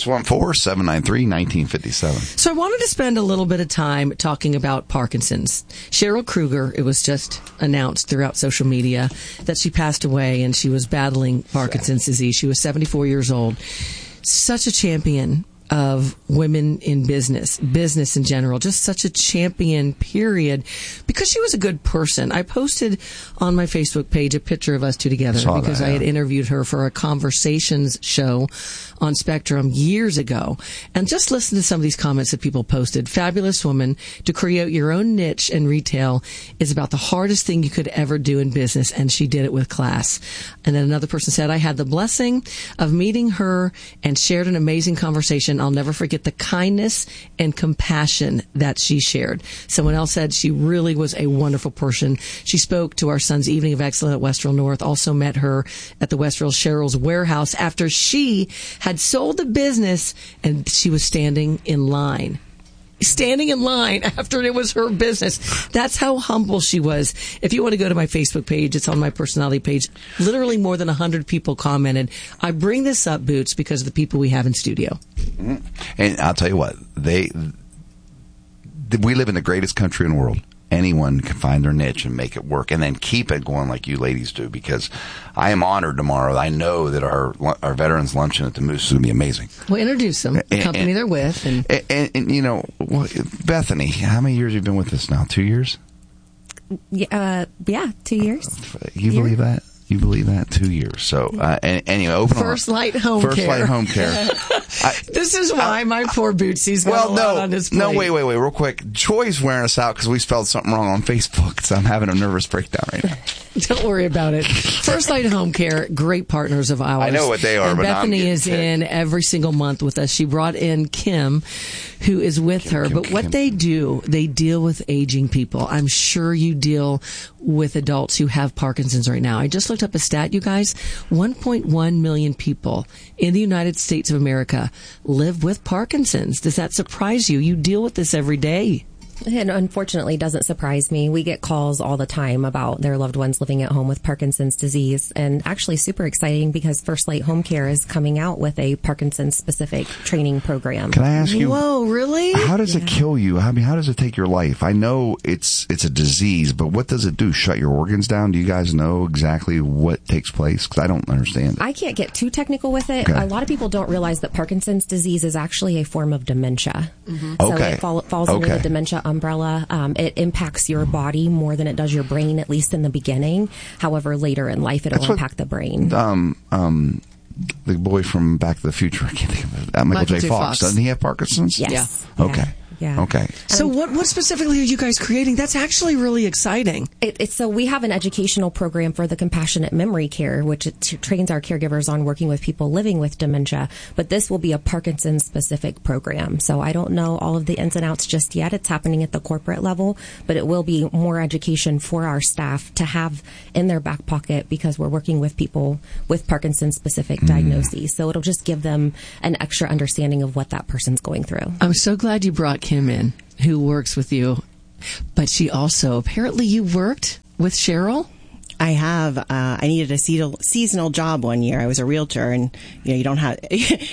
Speaker 10: 614-793-1957.
Speaker 7: So I wanted to spend a little bit of time talking about Parkinson's. Cheryl Kruger, it was just announced throughout social media that she passed away, and she was battling Parkinson's disease. She was 74 years old. Such a champion of women in business in general, just such a champion, period, because she was a good person. I posted on my Facebook page a picture of us two together because I had interviewed her for a Conversations show on Spectrum years ago. And just listen to some of these comments that people posted. Fabulous woman. To create your own niche in retail is about the hardest thing you could ever do in business, and she did it with class. And then another person said, I had the blessing of meeting her and shared an amazing conversation. I'll never forget the kindness and compassion that she shared. Someone else said she really was a wonderful person. She spoke to our son's Evening of Excellence at Westerville North, also met her at the Westerville Cheryl's warehouse after she had sold the business, and she was standing in line after it was her business. That's how humble she was. If you want to go to my Facebook page, it's on my personality page. Literally more than 100 people commented. I bring this up, Boots, because of the people we have in studio.
Speaker 10: Mm-hmm. And I'll tell you what, we live in the greatest country in the world. Anyone can find their niche and make it work, and then keep it going like you ladies do, because I am honored tomorrow. I know that our Veterans Luncheon at the Moose is going to be amazing.
Speaker 7: We'll introduce them, the company they're with.
Speaker 10: And you know, Bethany, how many years have you been with us now? 2 years?
Speaker 3: Yeah, 2 years.
Speaker 10: You believe that? You believe that? 2 years. So, anyway, open
Speaker 7: First Light Home Care.
Speaker 10: First Light Home Care.
Speaker 7: This is why my poor Bootsy's got a lot on his plate.
Speaker 10: No, wait, real quick. Joy's wearing us out because we spelled something wrong on Facebook, so I'm having a nervous breakdown right now.
Speaker 7: Don't worry about it. First Light Home Care, great partners of ours.
Speaker 10: I know what they are,
Speaker 7: and
Speaker 10: but
Speaker 7: Bethany is in every single month with us. She brought in Kim, who is with her. But what they do, they deal with aging people. I'm sure you deal with adults who have Parkinson's right now. I just looked up a stat, you guys. 1.1 million people in the United States of America live with Parkinson's. Does that surprise you? You deal with this every day.
Speaker 3: It unfortunately doesn't surprise me. We get calls all the time about their loved ones living at home with Parkinson's disease, and actually super exciting because First Light Home Care is coming out with a Parkinson's specific training program.
Speaker 10: Can I ask you?
Speaker 7: Whoa, really?
Speaker 10: How does it kill you? I mean, how does it take your life? I know it's a disease, but what does it do? Shut your organs down? Do you guys know exactly what takes place? Because I don't understand it.
Speaker 3: I can't get too technical with it. Okay. A lot of people don't realize that Parkinson's disease is actually a form of dementia. Mm-hmm. So it falls under the dementia umbrella. It impacts your body more than it does your brain, at least in the beginning. However, later in life, it'll impact the brain.
Speaker 10: the boy from Back to the Future. I can't think of it. Michael J. Fox. Doesn't he have Parkinson's?
Speaker 3: Yes.
Speaker 10: Yeah. Okay.
Speaker 3: Yeah.
Speaker 10: Okay.
Speaker 7: So what specifically are you guys creating? That's actually really exciting.
Speaker 3: So we have an educational program for the compassionate memory care, which trains our caregivers on working with people living with dementia. But this will be a Parkinson's specific program. So I don't know all of the ins and outs just yet. It's happening at the corporate level, but it will be more education for our staff to have in their back pocket because we're working with people with Parkinson's specific diagnoses. So it'll just give them an extra understanding of what that person's going through.
Speaker 7: I'm so glad you brought Kim in, who works with you. But she also, apparently you worked with Cheryl?
Speaker 8: I have. I needed a seasonal job one year. I was a realtor, and you don't have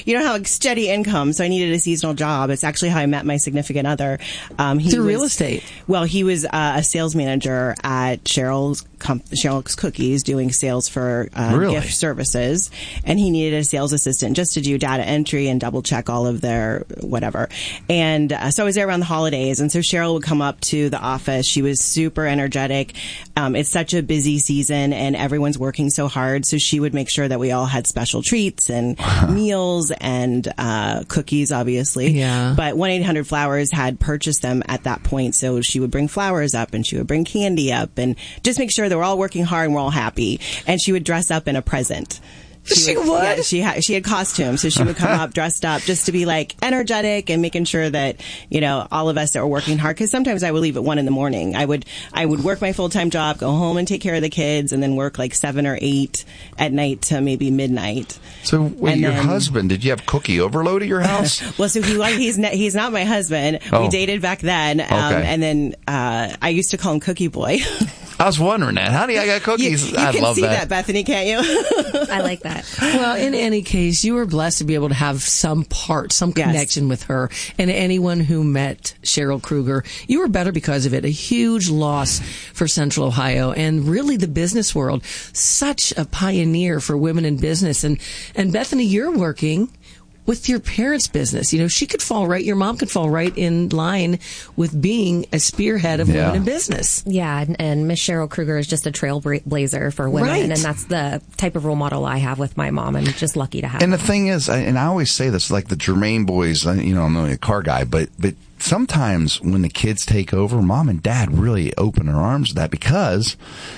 Speaker 8: a steady income, so I needed a seasonal job. It's actually how I met my significant other.
Speaker 7: Through real estate.
Speaker 8: Well, he was a sales manager at Cheryl's Cookies, doing sales for gift services, and he needed a sales assistant just to do data entry and double check all of their whatever. And so I was there around the holidays, and so Cheryl would come up to the office. She was super energetic. It's such a busy season, and everyone's working so hard, so she would make sure that we all had special treats and meals and cookies, obviously.
Speaker 7: Yeah.
Speaker 8: But 1-800-Flowers had purchased them at that point, so she would bring flowers up and she would bring candy up and just make sure that we're all working hard and we're all happy. And she would dress up in a present.
Speaker 7: She would?
Speaker 8: Yeah, she had costumes, so she would come up dressed up just to be like energetic and making sure that, all of us that were working hard, because sometimes I would leave at 1 a.m. I would work my full-time job, go home and take care of the kids, and then work like 7 or 8 at night to maybe midnight.
Speaker 10: So your husband, did you have cookie overload at your house?
Speaker 8: Well, so he's not my husband. We dated back then. And then, I used to call him Cookie Boy.
Speaker 10: I was wondering that. How do you got cookies?
Speaker 8: You
Speaker 10: I
Speaker 8: can
Speaker 10: love
Speaker 8: see
Speaker 10: that,
Speaker 8: Bethany, can't you?
Speaker 3: I like that.
Speaker 7: Well, in any case, you were blessed to be able to have some connection with her. And anyone who met Cheryl Kruger, you were better because of it. A huge loss for Central Ohio and really the business world. Such a pioneer for women in business. And Bethany, you're working with your parents' business. Your mom could fall right in line with being a spearhead of women in business.
Speaker 3: Yeah, and Miss Cheryl Kruger is just a trailblazer for women, and that's the type of role model I have with my mom. I'm just lucky to have
Speaker 10: And
Speaker 3: her.
Speaker 10: the thing is, and I always say this, like the Germain boys, I'm only a car guy, but sometimes when the kids take over, mom and dad really open their arms to that because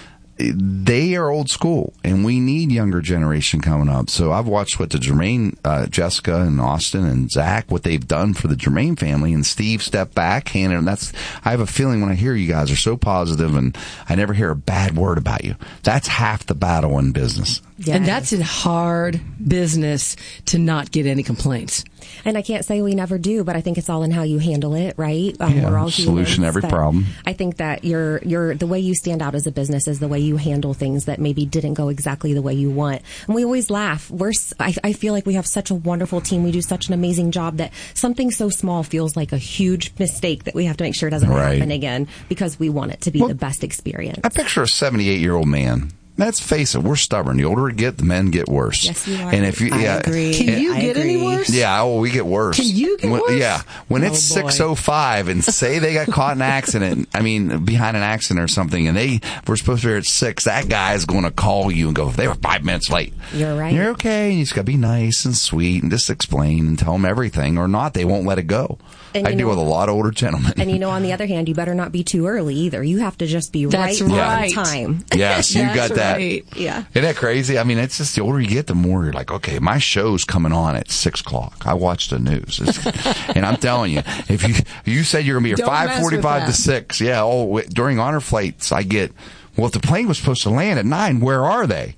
Speaker 10: they are old school, and we need younger generation coming up. So I've watched what the Germain, Jessica and Austin and Zach, what they've done for the Germain family, and Steve stepped back, and I have a feeling when I hear you guys are so positive, and I never hear a bad word about you. That's half the battle in business.
Speaker 7: Yeah. And that's a hard business to not get any complaints.
Speaker 3: And I can't say we never do, but I think it's all in how you handle it, right? We're all
Speaker 10: solution every problem.
Speaker 3: I think that you're the way you stand out as a business is the way you handle things that maybe didn't go exactly the way you want. And we always laugh. I feel like we have such a wonderful team. We do such an amazing job that something so small feels like a huge mistake that we have to make sure doesn't happen again because we want it to be the best experience.
Speaker 10: I picture a 78-year-old man. Let's face it, we're stubborn. The older we get, the men get worse.
Speaker 3: Yes, you are.
Speaker 10: And if you,
Speaker 8: I agree.
Speaker 7: Can you get any worse?
Speaker 10: Yeah, we get worse.
Speaker 7: Can you get worse?
Speaker 10: Yeah. When it's 6:05 and say they got caught in an accident, behind an accident or something, and we're supposed to be here at 6, that guy is going to call you and go, they were 5 minutes late.
Speaker 3: You're right.
Speaker 10: You're okay. And you just got to be nice and sweet and just explain and tell them everything, or not, they won't let it go.
Speaker 3: And
Speaker 10: I deal with a lot of older gentlemen.
Speaker 3: And on the other hand, you better not be too early either. You have to just be right on time.
Speaker 10: Yes, you got that.
Speaker 3: Right. Yeah.
Speaker 10: Isn't that crazy? It's just the older you get, the more you're like, okay, my show's coming on at 6 o'clock. I watch the news. And I'm telling you, if you said you're going to be here 5:45 to 6, during honor flights, I get, if the plane was supposed to land at 9, where are they?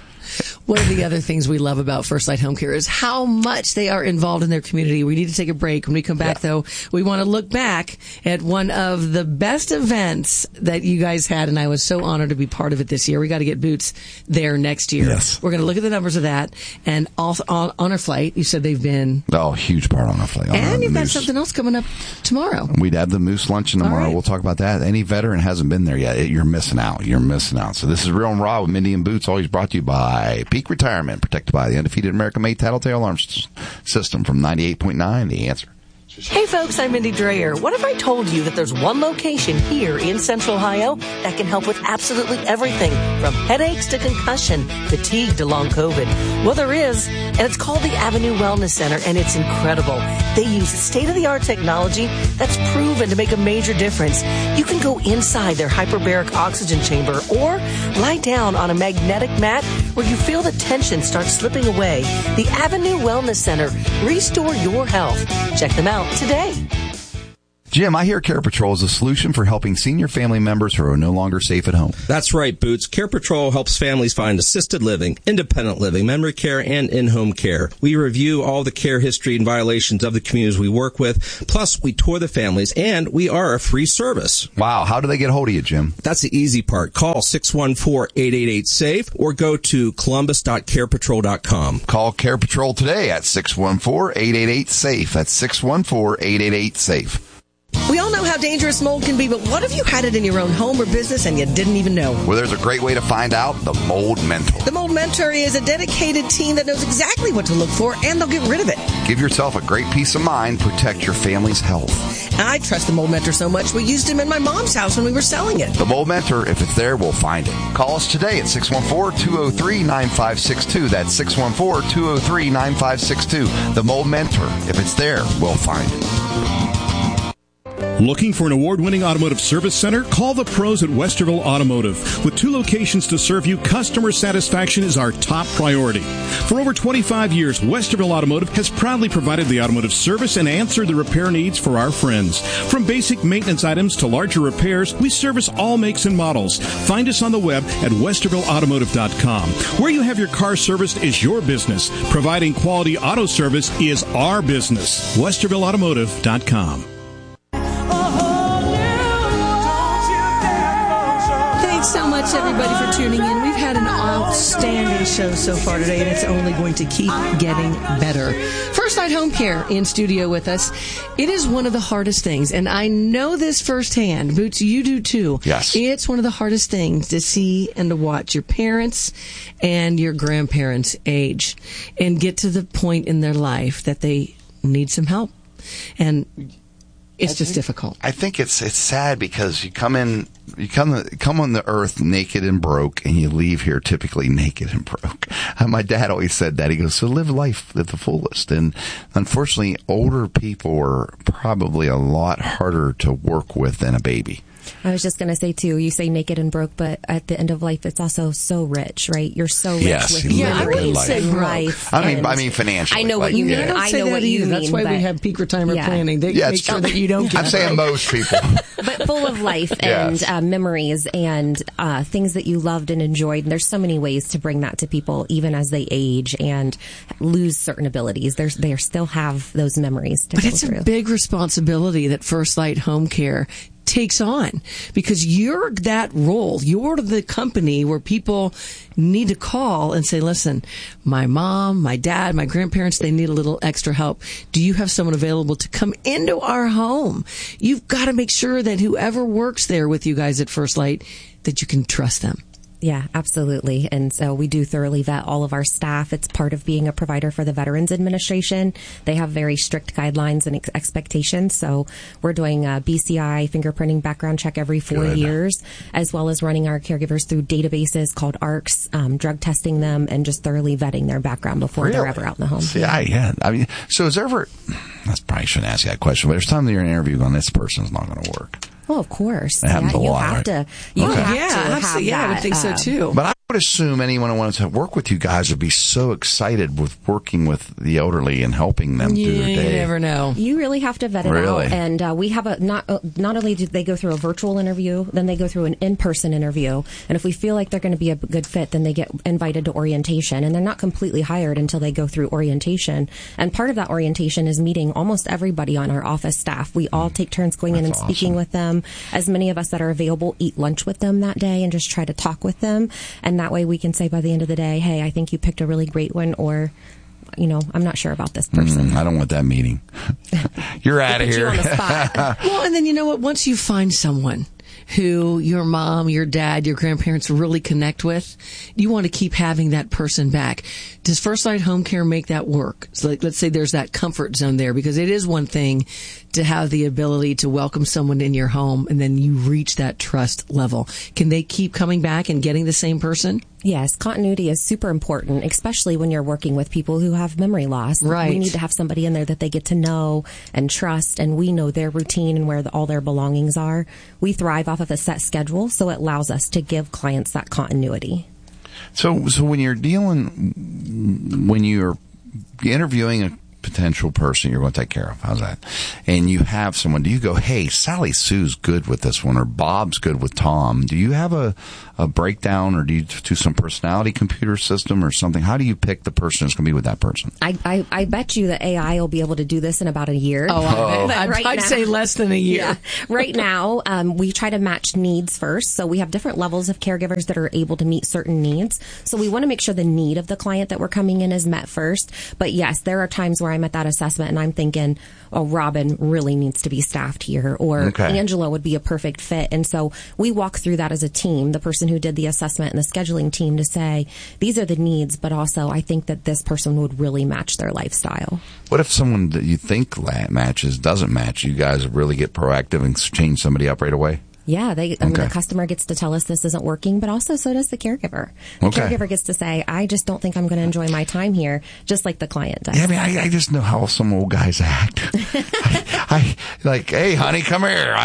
Speaker 7: One of the other things we love about First Light Home Care is how much they are involved in their community. We need to take a break. When we come back, though, we want to look back at one of the best events that you guys had, and I was so honored to be part of it this year. We got to get Boots there next year.
Speaker 10: Yes.
Speaker 7: We're going to look at the numbers of that. And also on Honor Flight, you said they've been...
Speaker 10: Oh, huge part on Honor Flight.
Speaker 7: And you've got something else coming up tomorrow.
Speaker 10: We'd have the Moose Luncheon tomorrow. Right. We'll talk about that. Any veteran hasn't been there yet, you're missing out. You're missing out. So this is Real and Raw with Mindy and Boots, always brought to you by Peak Retirement, protected by the undefeated American-made Tattletale Alarm System from 98.9, The Answer.
Speaker 5: Hey folks, I'm Mindy Dreyer. What if I told you that there's one location here in Central Ohio that can help with absolutely everything from headaches to concussion, fatigue to long COVID? Well, there is, and it's called the Avenue Wellness Center, and it's incredible. They use state-of-the-art technology that's proven to make a major difference. You can go inside their hyperbaric oxygen chamber or lie down on a magnetic mat where you feel the tension start slipping away. The Avenue Wellness Center. Restore your health. Check them out today.
Speaker 4: Jim, I hear Care Patrol is a solution for helping senior family members who are no longer safe at home.
Speaker 9: That's right, Boots. Care Patrol helps families find assisted living, independent living, memory care, and in-home care. We review all the care history and violations of the communities we work with. Plus, we tour the families, and we are a free service.
Speaker 4: Wow. How do they get a hold of you, Jim?
Speaker 9: That's the easy part. Call 614-888-SAFE or go to columbus.carepatrol.com.
Speaker 4: Call Care Patrol today at 614-888-SAFE. That's 614-888-SAFE.
Speaker 7: We all know how dangerous mold can be, but what if you had it in your own home or business and you didn't even know?
Speaker 4: Well, there's a great way to find out. The Mold Mentor.
Speaker 7: The Mold Mentor is a dedicated team that knows exactly what to look for, and they'll get rid of it.
Speaker 4: Give yourself a great peace of mind. Protect your family's health.
Speaker 7: I trust the Mold Mentor so much, we used him in my mom's house when we were selling it.
Speaker 4: The Mold Mentor, if it's there, we'll find it. Call us today at 614-203-9562. That's 614-203-9562. The Mold Mentor, if it's there, we'll find it.
Speaker 11: Looking for an award-winning automotive service center? Call the pros at Westerville Automotive. With 2 locations to serve you, customer satisfaction is our top priority. For over 25 years, Westerville Automotive has proudly provided the automotive service and answered the repair needs for our friends. From basic maintenance items to larger repairs, we service all makes and models. Find us on the web at westervilleautomotive.com. Where you have your car serviced is your business. Providing quality auto service is our business. westervilleautomotive.com.
Speaker 7: So much, everybody, for tuning in. We've had an outstanding show so far today, and it's only going to keep getting better. First Light Home Care in studio with us. It is one of the hardest things, and I know this firsthand. Boots, you do too.
Speaker 4: Yes.
Speaker 7: It's one of the hardest things to see and to watch your parents and your grandparents age and get to the point in their life that they need some help. And it's just difficult.
Speaker 4: I think it's sad because you come on the earth naked and broke, and you leave here typically naked and broke. My dad always said that. He goes, so live life at the fullest. And unfortunately, older people are probably a lot harder to work with than a baby.
Speaker 3: I was just going to say, too, you say naked and broke, but at the end of life, it's also so rich, right? You're so rich with memories and life.
Speaker 4: I mean financially.
Speaker 3: I know what you mean. I know what you mean.
Speaker 7: That's why we have peak retirement planning. They make sure that you don't get
Speaker 4: I'm saying most people.
Speaker 3: But full of life and memories and things that you loved and enjoyed. And there's so many ways to bring that to people, even as they age and lose certain abilities. They still have those memories to go through. But it's
Speaker 7: a big responsibility that First Light Home Care takes on, because you're that role. You're the company where people need to call and say, listen, my mom, my dad, my grandparents, they need a little extra help. Do you have someone available to come into our home? You've got to make sure that whoever works there with you guys at First Light, that you can trust them.
Speaker 3: Yeah, absolutely. And so we do thoroughly vet all of our staff. It's part of being a provider for the Veterans Administration. They have very strict guidelines and expectations. So we're doing a BCI fingerprinting background check every 4 years, as well as running our caregivers through databases called ARCs, drug testing them, and just thoroughly vetting their background before they're ever out in the home.
Speaker 4: Yeah. I mean, so is there ever, I probably shouldn't ask you that question, but there's time that you're in an interview going, this person's not going to work.
Speaker 3: Well, of course.
Speaker 4: It happens a lot,
Speaker 3: have
Speaker 4: right?
Speaker 3: to. You have to have
Speaker 7: absolutely.
Speaker 3: that,
Speaker 7: I would think so too.
Speaker 4: But I would assume anyone who wants to work with you guys would be so excited with working with the elderly and helping them through their day.
Speaker 7: You never know.
Speaker 3: You really have to vet it out. And we have not only do they go through a virtual interview, then they go through an in-person interview. And if we feel like they're going to be a good fit, then they get invited to orientation. And they're not completely hired until they go through orientation. And part of that orientation is meeting almost everybody on our office staff. We all take turns going in and speaking with them. As many of us that are available eat lunch with them that day and just try to talk with them. And that way we can say by the end of the day, hey, I think you picked a really great one, or, you know, I'm not sure about this person.
Speaker 4: I don't want that meeting. You're out of here.
Speaker 3: You on the spot.
Speaker 7: Well, and then you know what? Once you find someone, who your mom, your dad, your grandparents really connect with, you want to keep having that person back. Does First Light Home Care make that work? So let's say there's that comfort zone there, because it is one thing to have the ability to welcome someone in your home and then you reach that trust level. Can they keep coming back and getting the same person?
Speaker 3: Yes, continuity is super important, especially when you're working with people who have memory loss.
Speaker 7: Right.
Speaker 3: We need to have somebody in there that they get to know and trust, and we know their routine and where all their belongings are. We thrive off of a set schedule, so it allows us to give clients that continuity.
Speaker 10: So when you're interviewing a potential person you're going to take care of, how's that? And you have someone, do you go, hey, Sally Sue's good with this one, or Bob's good with Tom? Do you have a breakdown, or do you do some personality computer system or something? How do you pick the person that's going to be with that person?
Speaker 3: I bet you that AI will be able to do this in about a year.
Speaker 7: I'd say less than a year.
Speaker 3: Yeah. Right now, we try to match needs first. So we have different levels of caregivers that are able to meet certain needs. So we want to make sure the need of the client that we're coming in is met first. But yes, there are times where I'm at that assessment and I'm thinking, oh, Robin really needs to be staffed here, or Angela would be a perfect fit. And so we walk through that as a team, the person who did the assessment and the scheduling team, to say, these are the needs, but also I think that this person would really match their lifestyle.
Speaker 10: What if someone that you think matches doesn't match? You guys really get proactive and change somebody up right away?
Speaker 3: Yeah, the customer gets to tell us this isn't working, but also so does the caregiver. The caregiver gets to say, I just don't think I'm going to enjoy my time here, just like the client does.
Speaker 10: Yeah, I mean, I just know how some old guys act. I like, hey, honey, come here.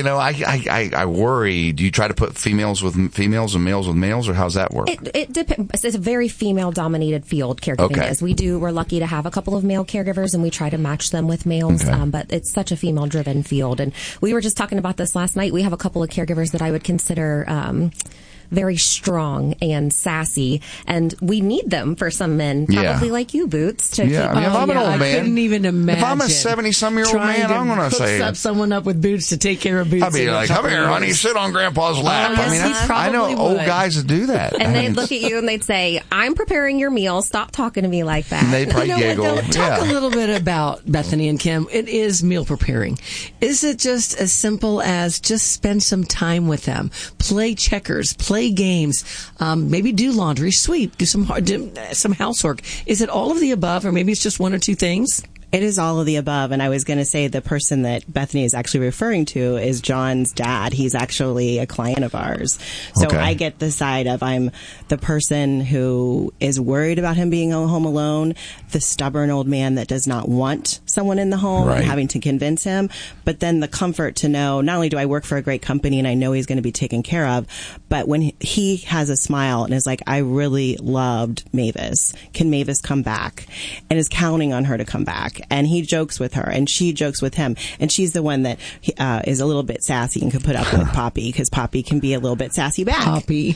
Speaker 10: I worry. Do you try to put females with females and males with males, or how's that work?
Speaker 3: It depends. It's a very female-dominated field, caregiving is. We're lucky to have a couple of male caregivers, and we try to match them with males, but it's such a female-driven field. And we were just talking about this last night. We have a couple of caregivers that I would consider very strong and sassy, and we need them for some men, probably like you, Boots. To keep
Speaker 10: if I'm an old man,
Speaker 7: I couldn't even imagine.
Speaker 10: If I'm a 70-some-year-old man, I'm going to say
Speaker 7: someone up with Boots to take care of Boots.
Speaker 10: I'd be like, come here, honey, sit on Grandpa's lap. I know old guys that do that,
Speaker 3: and they'd look at you and they'd say, "I'm preparing your meal. Stop talking to me like that."
Speaker 10: And they'd probably giggle.
Speaker 7: Talk a little bit about Bethany and Kim. It is meal preparing. Is it just as simple as just spend some time with them, play checkers, play games? Maybe do laundry, sweep, do some housework. Is it all of the above, or maybe it's just one or two things?
Speaker 8: It is all of the above. And I was going to say the person that Bethany is actually referring to is John's dad. He's actually a client of ours. So I get the side of I'm the person who is worried about him being home alone, the stubborn old man that does not want someone in the home and having to convince him. But then the comfort to know not only do I work for a great company and I know he's going to be taken care of, but when he has a smile and is like, I really loved Mavis. Can Mavis come back? And is counting on her to come back. And he jokes with her, and she jokes with him. And she's the one that is a little bit sassy and can put up with Poppy, because Poppy can be a little bit sassy back.
Speaker 7: Poppy.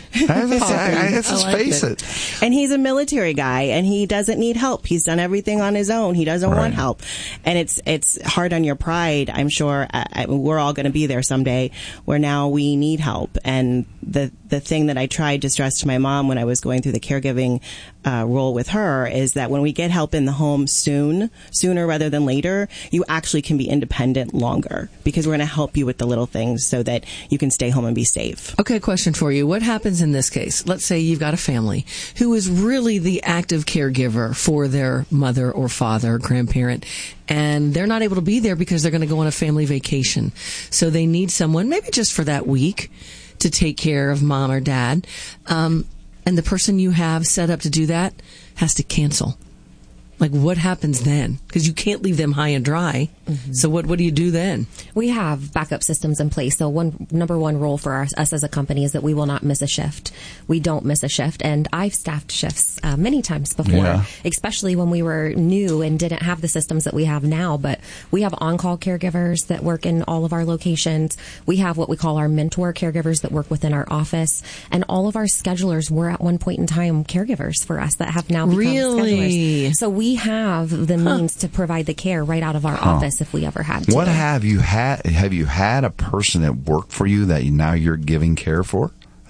Speaker 10: Let's face it.
Speaker 8: And he's a military guy, and he doesn't need help. He's done everything on his own. He doesn't want help. And it's hard on your pride, I'm sure. We're all going to be there someday where now we need help. And the thing that I tried to stress to my mom when I was going through the caregiving role with her is that when we get help in the home sooner rather than later, you actually can be independent longer, because we're going to help you with the little things so that you can stay home and be safe.
Speaker 7: Okay, question for you. What happens in this case? Let's say you've got a family who is really the active caregiver for their mother or father or grandparent, and they're not able to be there because they're going to go on a family vacation. So they need someone, maybe just for that week, to take care of mom or dad. And the person you have set up to do that has to cancel. Like, what happens then? Because you can't leave them high and dry. Mm-hmm. So what do you do then? We have backup systems in place. So number one rule for us as a company is that we will not miss a shift. We don't miss a shift. And I've staffed shifts many times before, especially when we were new and didn't have the systems that we have now. But we have on-call caregivers that work in all of our locations. We have what we call our mentor caregivers that work within our office. And all of our schedulers were at one point in time caregivers for us that have now become schedulers. So we have the means to provide the care right out of our office if we ever had to.
Speaker 10: What have you had a person that worked for you that now you're giving care for?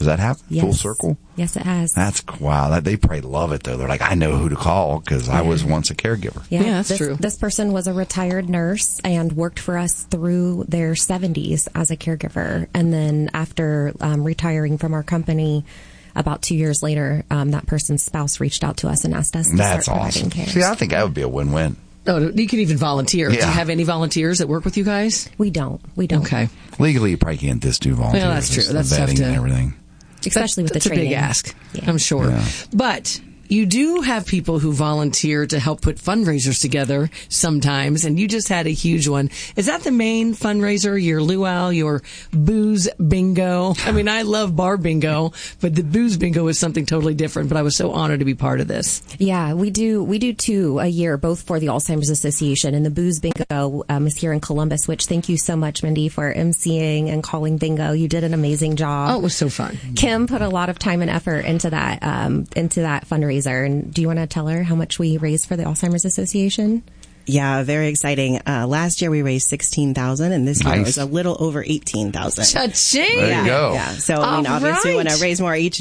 Speaker 10: Has that happened?
Speaker 3: Yes.
Speaker 10: Full circle?
Speaker 3: Yes, it has.
Speaker 10: That's wow. They probably love it though. They're like, I know who to call because I was once a caregiver.
Speaker 3: Yeah,
Speaker 7: that's true.
Speaker 3: This person was a retired nurse and worked for us through their 70s as a caregiver. And then after retiring from our company, about 2 years later, that person's spouse reached out to us and asked us to start providing care.
Speaker 10: See, I think that would be a win-win.
Speaker 7: Oh, you can even volunteer.
Speaker 10: Yeah.
Speaker 7: Do you have any volunteers that work with you guys?
Speaker 3: We don't.
Speaker 7: Okay.
Speaker 10: Legally, you probably can't just do volunteers.
Speaker 7: Well, that's true. That's
Speaker 10: the
Speaker 7: tough
Speaker 10: vetting
Speaker 7: to
Speaker 10: and everything.
Speaker 3: Especially with the training.
Speaker 7: That's a big ask,
Speaker 3: Yeah.
Speaker 7: I'm sure.
Speaker 10: Yeah.
Speaker 7: But you do have people who volunteer to help put fundraisers together sometimes, and you just had a huge one. Is that the main fundraiser, your luau, your booze bingo? I mean, I love bar bingo, but the booze bingo is something totally different, but I was so honored to be part of this.
Speaker 3: Yeah, we do 2 a year, both for the Alzheimer's Association, and the booze bingo is here in Columbus, which thank you so much, Mindy, for emceeing and calling bingo. You did an amazing job.
Speaker 7: Oh, it was so fun.
Speaker 3: Kim put a lot of time and effort into that fundraiser. And do you want to tell her how much we raised for the Alzheimer's Association?
Speaker 8: Yeah, very exciting. Last year we raised $16,000, and this year it was a little over $18,000.
Speaker 7: Cha-ching!
Speaker 10: There you go.
Speaker 8: Yeah. So, I mean, obviously we want to raise more each